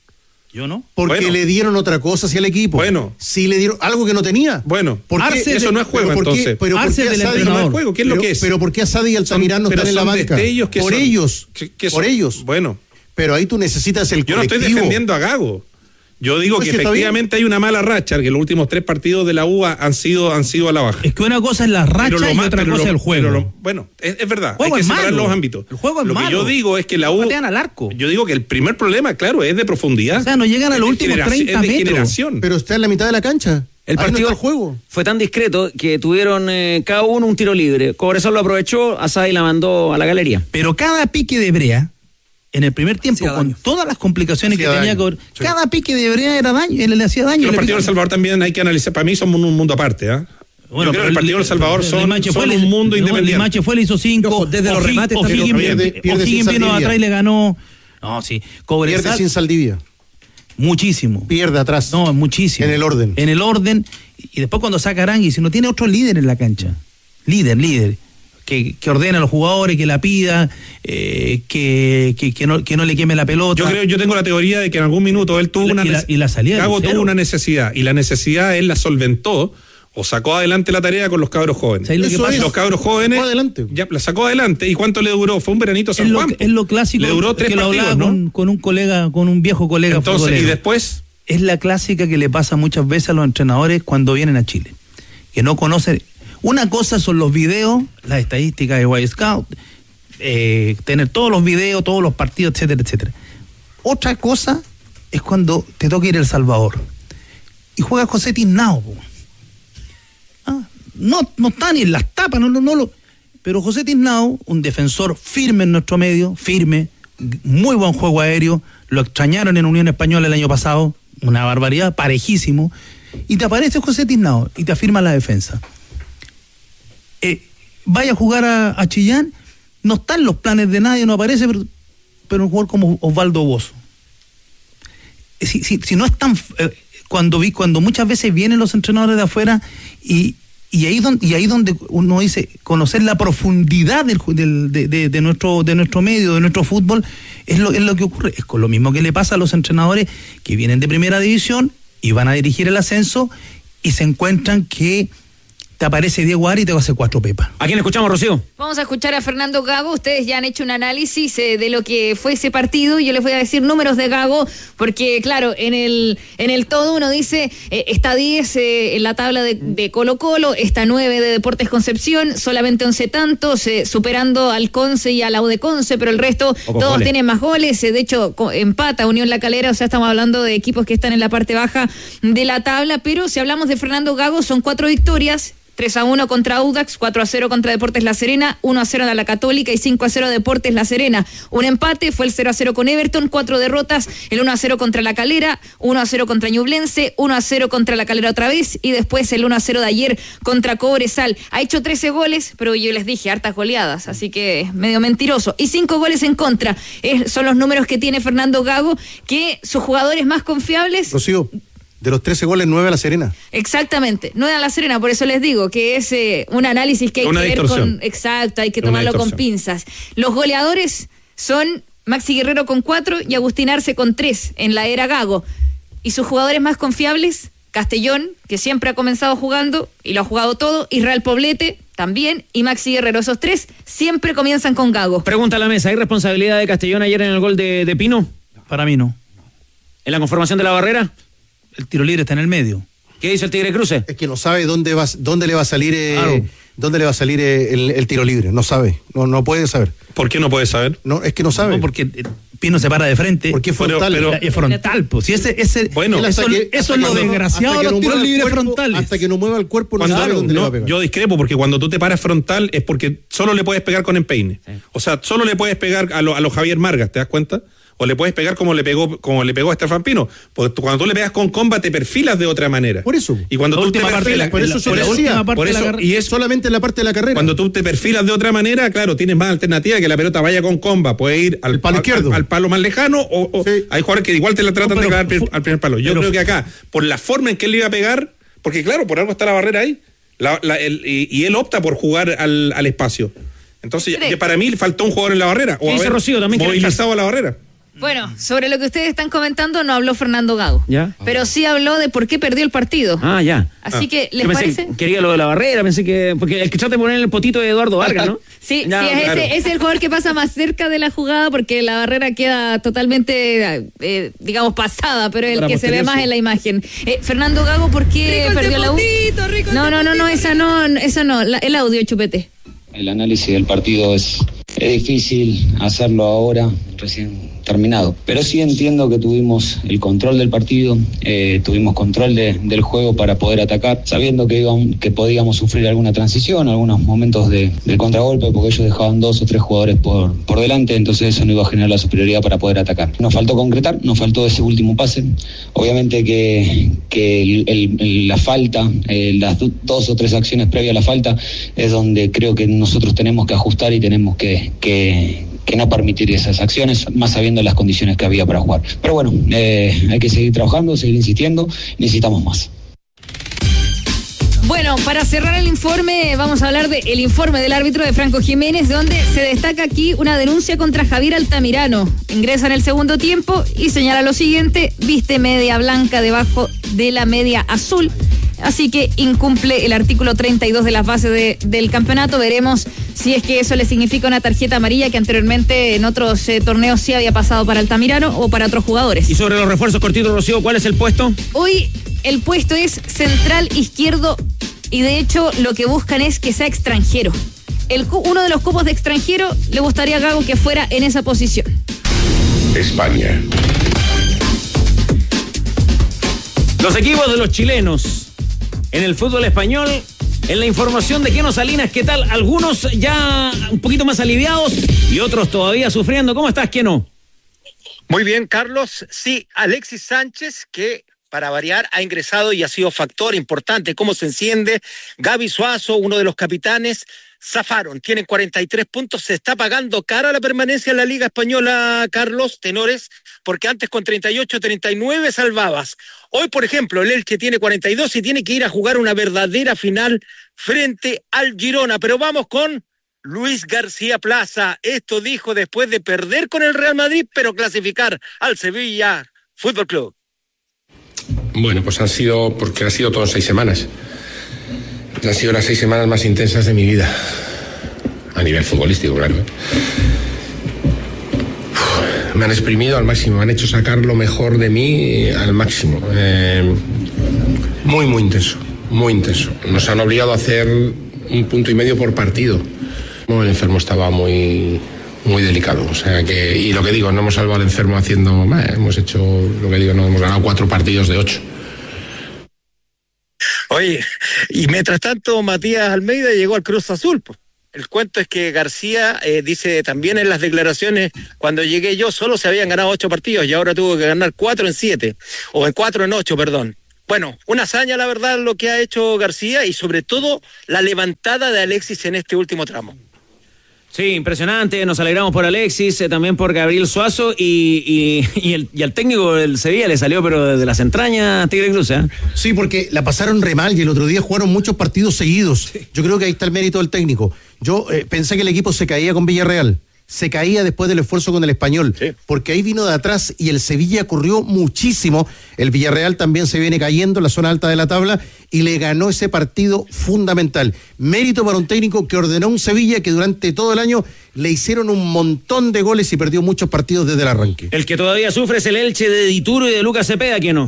Speaker 3: Yo no.
Speaker 2: Porque
Speaker 1: Bueno.
Speaker 2: le dieron otra cosa hacia el equipo.
Speaker 1: Bueno.
Speaker 2: Sí le dieron algo que no tenía.
Speaker 1: Bueno,
Speaker 2: ¿Por qué?
Speaker 3: Arce
Speaker 1: eso
Speaker 3: de-
Speaker 1: no es juego
Speaker 2: pero ¿por qué-
Speaker 1: entonces.
Speaker 2: pero ¿por
Speaker 3: Arce
Speaker 2: qué
Speaker 3: del
Speaker 2: Asadi-
Speaker 3: entrenador.
Speaker 1: No es juego, ¿qué es lo
Speaker 2: pero,
Speaker 1: que es?
Speaker 2: Pero ¿por qué Asadi y Altamirano no
Speaker 1: Pero
Speaker 2: están en la
Speaker 1: son
Speaker 2: banca?
Speaker 1: destellos que
Speaker 2: por
Speaker 1: son-
Speaker 2: ellos.
Speaker 1: que- que
Speaker 2: por
Speaker 1: son-
Speaker 2: ellos.
Speaker 1: Bueno,
Speaker 2: Pero ahí tú necesitas el
Speaker 1: yo no estoy
Speaker 2: colectivo.
Speaker 1: defendiendo a Gago. Yo digo
Speaker 2: Pues
Speaker 1: que
Speaker 2: sí, está
Speaker 1: efectivamente hay una mala racha, que los últimos tres partidos de la U A han sido, han sido a la baja.
Speaker 3: Es que una cosa es la racha
Speaker 1: Pero lo
Speaker 3: y
Speaker 1: ma-
Speaker 3: otra
Speaker 1: pero
Speaker 3: cosa
Speaker 1: lo-
Speaker 3: es el juego.
Speaker 1: pero lo- bueno, es, es verdad.
Speaker 3: El juego
Speaker 1: hay que
Speaker 3: es
Speaker 1: separar
Speaker 3: malo.
Speaker 1: los ámbitos.
Speaker 3: El juego es
Speaker 1: lo
Speaker 3: malo.
Speaker 1: que yo digo es que la U.
Speaker 3: Patean al arco.
Speaker 1: Yo digo que el primer problema, claro, es de profundidad.
Speaker 3: O sea, no llegan a
Speaker 1: Es
Speaker 3: los
Speaker 1: de
Speaker 3: últimos
Speaker 1: generación-
Speaker 3: treinta
Speaker 1: es de
Speaker 3: metros.
Speaker 1: generación.
Speaker 2: Pero está en la mitad de la cancha.
Speaker 4: El
Speaker 2: Ahí no
Speaker 4: partido
Speaker 2: está el juego.
Speaker 4: fue tan discreto que tuvieron eh, cada uno un tiro libre. Cobresal lo aprovechó, Asadi la mandó a la galería.
Speaker 3: Pero cada pique de brea, en el primer tiempo,
Speaker 5: Hacía
Speaker 3: con
Speaker 5: daño.
Speaker 3: todas las complicaciones
Speaker 2: Hacía
Speaker 3: que tenía,
Speaker 2: daño,
Speaker 3: que-
Speaker 2: sí.
Speaker 3: cada pique de brea era daño, él le hacía daño.
Speaker 1: los
Speaker 3: le
Speaker 1: partidos
Speaker 3: pegaba.
Speaker 1: del Salvador también hay que analizar. Para mí son un, un mundo aparte. ¿ah?
Speaker 3: Bueno,
Speaker 1: Yo creo que
Speaker 3: pero
Speaker 1: el partido del Salvador son,
Speaker 3: Limache
Speaker 1: son
Speaker 3: fue,
Speaker 1: un mundo
Speaker 3: no,
Speaker 1: independiente.
Speaker 3: Limache fue, le hizo cinco.
Speaker 5: Ojo, desde los
Speaker 3: O'Higgins-
Speaker 5: remates también
Speaker 3: O'Higgins
Speaker 2: lo
Speaker 3: vino-
Speaker 2: pierde- pierde
Speaker 3: O'Higgins
Speaker 2: sin
Speaker 3: vino
Speaker 2: Saldivia.
Speaker 3: atrás y le ganó. No, sí.
Speaker 2: Pierde
Speaker 3: Cobresal,
Speaker 2: sin Saldivia.
Speaker 3: muchísimo.
Speaker 2: Pierde atrás.
Speaker 3: No, muchísimo.
Speaker 2: En el orden.
Speaker 3: En el orden. Y después cuando saca Arangui, si no tiene otro líder en la cancha. Líder, líder. Que, que ordene a los jugadores, que la pida, eh, que, que, que, no, que no le queme la pelota.
Speaker 1: Yo creo, yo tengo la teoría de que en algún minuto él tuvo
Speaker 3: Y la-
Speaker 1: una
Speaker 3: y la-
Speaker 1: nece-
Speaker 3: y la salida de
Speaker 1: Gago
Speaker 3: Lucero.
Speaker 1: tuvo una necesidad y la necesidad él la solventó o sacó adelante la tarea con los cabros jóvenes.
Speaker 3: ¿Sabes lo que
Speaker 2: Eso
Speaker 3: pasa?
Speaker 2: es.
Speaker 1: Los cabros jóvenes
Speaker 2: Sacó adelante.
Speaker 1: ya la sacó adelante. ¿Y cuánto le duró? Fue un veranito San
Speaker 3: Es lo,
Speaker 1: Juan.
Speaker 3: es lo clásico
Speaker 1: Le duró tres
Speaker 3: que lo
Speaker 1: partidos,
Speaker 3: hablaba
Speaker 1: ¿no?
Speaker 3: con, con un colega, con un viejo colega
Speaker 1: Entonces, y
Speaker 3: futbolero.
Speaker 1: después,
Speaker 3: Es la clásica que le pasa muchas veces a los entrenadores cuando vienen a Chile, que no conocen. Una cosa son los videos, las estadísticas de White Scout, eh, tener todos los videos, todos los partidos, etcétera, etcétera. Otra cosa es cuando te toca ir a El Salvador y juega José Tiznao. po. Ah, no, no está ni en las tapas, no, no, no lo. Pero José Tiznao, un defensor firme en nuestro medio, firme, muy buen juego aéreo, lo extrañaron en Unión Española el año pasado, una barbaridad, parejísimo, y te aparece José Tiznao y te afirma la defensa. Eh, vaya a jugar a, a Chillán, no está en los planes de nadie, no aparece, pero, pero un jugador como Osvaldo Bozo. Si, si, si no es tan... eh, cuando vi, cuando muchas veces vienen los entrenadores de afuera y, y ahí donde, y ahí donde uno dice conocer la profundidad del, del- de, de- de nuestro, de nuestro medio, de nuestro fútbol, es lo, es lo que ocurre. Es con lo mismo que le pasa a los entrenadores que vienen de primera división y van a dirigir el ascenso y se encuentran que te aparece Diego Ari y te va a hacer cuatro pepas.
Speaker 4: ¿A quién escuchamos, Rocío?
Speaker 10: Vamos a escuchar a Fernando Gago. Ustedes ya han hecho un análisis eh, de lo que fue ese partido. Yo les voy a decir números de Gago, porque claro, en el en el todo uno dice, eh, está diez eh, en la tabla de, de Colo Colo, está nueve de Deportes Concepción, solamente once tantos, eh, superando al Conce y a la U de Conce, pero el resto Pocos todos goles. Tienen más goles. Eh, de hecho, co- empata Unión La Calera, o sea, estamos hablando de equipos que están en la parte baja de la tabla, pero si hablamos de Fernando Gago, son cuatro victorias, tres a uno contra Audax, cuatro a cero contra Deportes La Serena, uno a cero a la Católica y cinco a cero Deportes La Serena. Un empate fue el cero a cero con Everton, cuatro derrotas, el uno a cero contra La Calera, uno a cero contra Ñublense, uno a cero contra La Calera otra vez y después el uno a cero de ayer contra Cobresal. Ha hecho trece goles, pero yo les dije, hartas goleadas, así que es medio mentiroso. Y cinco goles en contra. Es, son los números que tiene Fernando Gago, que sus jugadores más confiables...
Speaker 2: Rocío, de los trece goles, nueve a La Serena.
Speaker 10: Exactamente, no a La Serena, por eso les digo que es eh, un análisis que hay
Speaker 1: Una
Speaker 10: que ver
Speaker 1: distorsión.
Speaker 10: con... Exacto, hay que
Speaker 1: Una
Speaker 10: tomarlo con
Speaker 1: distorsión.
Speaker 10: pinzas. Los goleadores son Maxi Guerrero con cuatro y Agustín Arce con tres en la era Gago. Y sus jugadores más confiables, Castellón, que siempre ha comenzado jugando y lo ha jugado todo, Israel Poblete también, y Maxi Guerrero. Esos tres siempre comienzan con Gago.
Speaker 4: Pregunta a la mesa, ¿hay responsabilidad de Castellón ayer en el gol de, de Pino?
Speaker 3: Para mí no.
Speaker 4: ¿En la conformación de la barrera?
Speaker 3: El tiro libre está en el medio.
Speaker 4: ¿Qué dice el Tigre Cruce?
Speaker 2: Es que no sabe dónde va, dónde le va a salir, eh,
Speaker 3: Claro.
Speaker 2: dónde le va a salir eh, el, el tiro libre. No sabe, no, no puede saber.
Speaker 1: ¿Por qué no puedes saber?
Speaker 2: No, es que no sabe.
Speaker 3: No, porque eh, Pino se para de frente.
Speaker 2: Porque es
Speaker 1: Pero-
Speaker 2: frontal.
Speaker 1: pero-
Speaker 3: Es frontal, pues. Si ese, ese,
Speaker 1: Bueno,
Speaker 3: eso,
Speaker 2: Hasta que-
Speaker 3: eso
Speaker 2: hasta
Speaker 3: es lo
Speaker 2: que no-
Speaker 3: desgraciado
Speaker 2: hasta que
Speaker 3: de
Speaker 2: no
Speaker 3: los tiros
Speaker 2: mueva el
Speaker 3: libres
Speaker 2: cuerpo-
Speaker 3: frontales.
Speaker 2: Hasta que no mueva el cuerpo, no
Speaker 1: Cuando-
Speaker 2: sabe dónde
Speaker 1: no,
Speaker 2: le va a pegar.
Speaker 1: yo discrepo porque cuando tú te paras frontal es porque solo le puedes pegar con empeine. O sea, solo le puedes pegar a lo, a lo Javier Margas, ¿te das cuenta? O le puedes pegar como le pegó como le pegó a Estefan Pino. Porque tú- cuando tú le pegas con comba te perfilas de otra manera.
Speaker 2: Por eso.
Speaker 1: Y cuando
Speaker 3: La
Speaker 1: tú te
Speaker 3: última parte de
Speaker 1: perfilas,
Speaker 3: la-
Speaker 2: por eso
Speaker 3: la-
Speaker 2: se
Speaker 3: por
Speaker 2: lo
Speaker 3: la
Speaker 2: decía,
Speaker 3: última parte
Speaker 1: por
Speaker 3: de la
Speaker 1: eso,
Speaker 3: carrera.
Speaker 1: y
Speaker 2: Es
Speaker 1: es
Speaker 2: solamente en la parte de la carrera.
Speaker 1: cuando tú te perfilas de otra manera, claro, tienes más alternativa que la pelota vaya con comba, puede ir al
Speaker 2: El palo
Speaker 1: al-
Speaker 2: izquierdo.
Speaker 1: al, al palo más lejano o, o
Speaker 2: Sí.
Speaker 1: hay jugadores que igual te la tratan
Speaker 3: No, pero
Speaker 1: de pegar al,
Speaker 3: fu-
Speaker 1: pri- al primer palo. Yo
Speaker 3: pero
Speaker 1: creo
Speaker 3: fu-
Speaker 1: que acá, por la forma en que él le iba a pegar, porque claro, por algo está la barrera ahí, la- la- el- y, y él opta por jugar al, al espacio. Entonces,
Speaker 10: Sí.
Speaker 1: ya- para mí faltó un jugador en la barrera. O
Speaker 4: ¿Qué dice
Speaker 1: haber
Speaker 4: Rocío? También quiere
Speaker 1: movilizado a la barrera.
Speaker 10: Bueno, sobre lo que ustedes están comentando no habló Fernando Gago.
Speaker 4: ¿Ya?
Speaker 10: Pero sí habló de por qué perdió el partido.
Speaker 4: Ah, ya.
Speaker 10: Así que, ¿les
Speaker 4: Yo pensé
Speaker 10: parece?
Speaker 4: que quería lo de la barrera, pensé que... Porque el que trata de poner el potito de Eduardo Vargas, ¿no?
Speaker 10: Sí,
Speaker 4: Ya,
Speaker 10: sí, es,
Speaker 1: claro.
Speaker 10: ese, es el jugador que pasa más cerca de la jugada porque la barrera queda totalmente, eh, digamos, pasada, pero el
Speaker 4: Para
Speaker 10: que se ve
Speaker 4: posterior,
Speaker 10: más
Speaker 4: sí.
Speaker 10: en la imagen. Eh, Fernando Gago, ¿por qué perdió la U? No, no, no, no, esa no, esa no, la- el audio, Chupete.
Speaker 11: El análisis del partido es, es difícil hacerlo ahora, recién terminado. Pero sí entiendo que tuvimos el control del partido, eh, tuvimos control de- del juego para poder atacar, sabiendo que, íbamos- que podíamos sufrir alguna transición, algunos momentos de, del contragolpe, porque ellos dejaban dos o tres jugadores por, por delante, entonces eso no iba a generar la superioridad para poder atacar. Nos faltó concretar, nos faltó ese último pase. Obviamente que, que el- el- el- la falta, eh, las do- dos o tres acciones previas a la falta, es donde creo que nosotros tenemos que ajustar y tenemos que, que, que no permitir esas acciones, más sabiendo las condiciones que había para jugar. Pero bueno, eh, hay que seguir trabajando, seguir insistiendo, necesitamos más.
Speaker 10: Bueno, para cerrar el informe, vamos a hablar del informe del árbitro de Franco Jiménez, donde se destaca aquí una denuncia contra Javier Altamirano. Ingresa en el segundo tiempo y señala lo siguiente: viste media blanca debajo de la media azul. Así que incumple el artículo treinta y dos de las bases de- del campeonato. Veremos si es que eso le significa una tarjeta amarilla que anteriormente en otros eh, torneos sí había pasado para Altamirano o para otros jugadores.
Speaker 4: Y sobre los refuerzos cortitos, Rocío, ¿cuál es el puesto?
Speaker 10: Hoy el puesto es central izquierdo y de hecho lo que buscan es que sea extranjero. El, cu- uno de los cupos de extranjero le gustaría a Gago que fuera en esa posición.
Speaker 8: España.
Speaker 4: Los equipos de los chilenos en el fútbol español, en la información de Keno Salinas, ¿qué tal? Algunos ya un poquito más aliviados y otros todavía sufriendo. ¿Cómo estás, Keno?
Speaker 12: Muy bien, Carlos. Sí, Alexis Sánchez, que para variar ha ingresado y ha sido factor importante. Cómo se enciende. Gaby Suazo, uno de los capitanes, zafaron. Tienen cuarenta y tres puntos. Se está pagando cara la permanencia en la Liga Española, Carlos, tenores, porque antes con treinta y ocho, treinta y nueve salvabas. Hoy, por ejemplo, el Elche tiene cuarenta y dos y tiene que ir a jugar una verdadera final frente al Girona. Pero vamos con Luis García Plaza. Esto dijo después de perder con el Real Madrid, pero clasificar al Sevilla Fútbol Club.
Speaker 13: Bueno, pues han sido, porque han sido todo en seis semanas. Han sido las seis semanas más intensas de mi vida. A nivel futbolístico, claro. Uf, me han exprimido al máximo, me han hecho sacar lo mejor de mí al máximo. Eh, muy, muy intenso, muy intenso. Nos han obligado a hacer un punto y medio por partido. El enfermo estaba muy, muy delicado. O sea que, y lo que digo, no hemos salvado al enfermo haciendo, eh, hemos hecho, lo que digo, no hemos ganado cuatro partidos de ocho.
Speaker 12: Oye, y mientras tanto Matías Almeida llegó al Cruz Azul, pues. El cuento es que García eh, dice también en las declaraciones, cuando llegué yo solo se habían ganado ocho partidos y ahora tuvo que ganar cuatro en siete, o en cuatro en ocho, perdón. Bueno, una hazaña la verdad lo que ha hecho García y sobre todo la levantada de Alexis en este último tramo.
Speaker 4: Sí, impresionante, nos alegramos por Alexis, eh, también por Gabriel Suazo y, y, y, el, y al técnico del Sevilla le salió pero desde las entrañas Tigre Cruz, ¿eh?
Speaker 2: Sí, porque la pasaron re mal y el otro día jugaron muchos partidos seguidos. Sí. Yo creo que ahí está el mérito del técnico. Yo eh, pensé que el equipo se caía con Villarreal, se caía después del esfuerzo con el Español, sí. Porque ahí vino de atrás y el Sevilla corrió muchísimo, el Villarreal también se viene cayendo en la zona alta de la tabla y le ganó ese partido fundamental. Mérito para un técnico que ordenó un Sevilla que durante todo el año le hicieron un montón de goles y perdió muchos partidos desde el arranque.
Speaker 4: El que todavía sufre es el Elche de Dituro y de Lucas Cepeda, ¿quién no?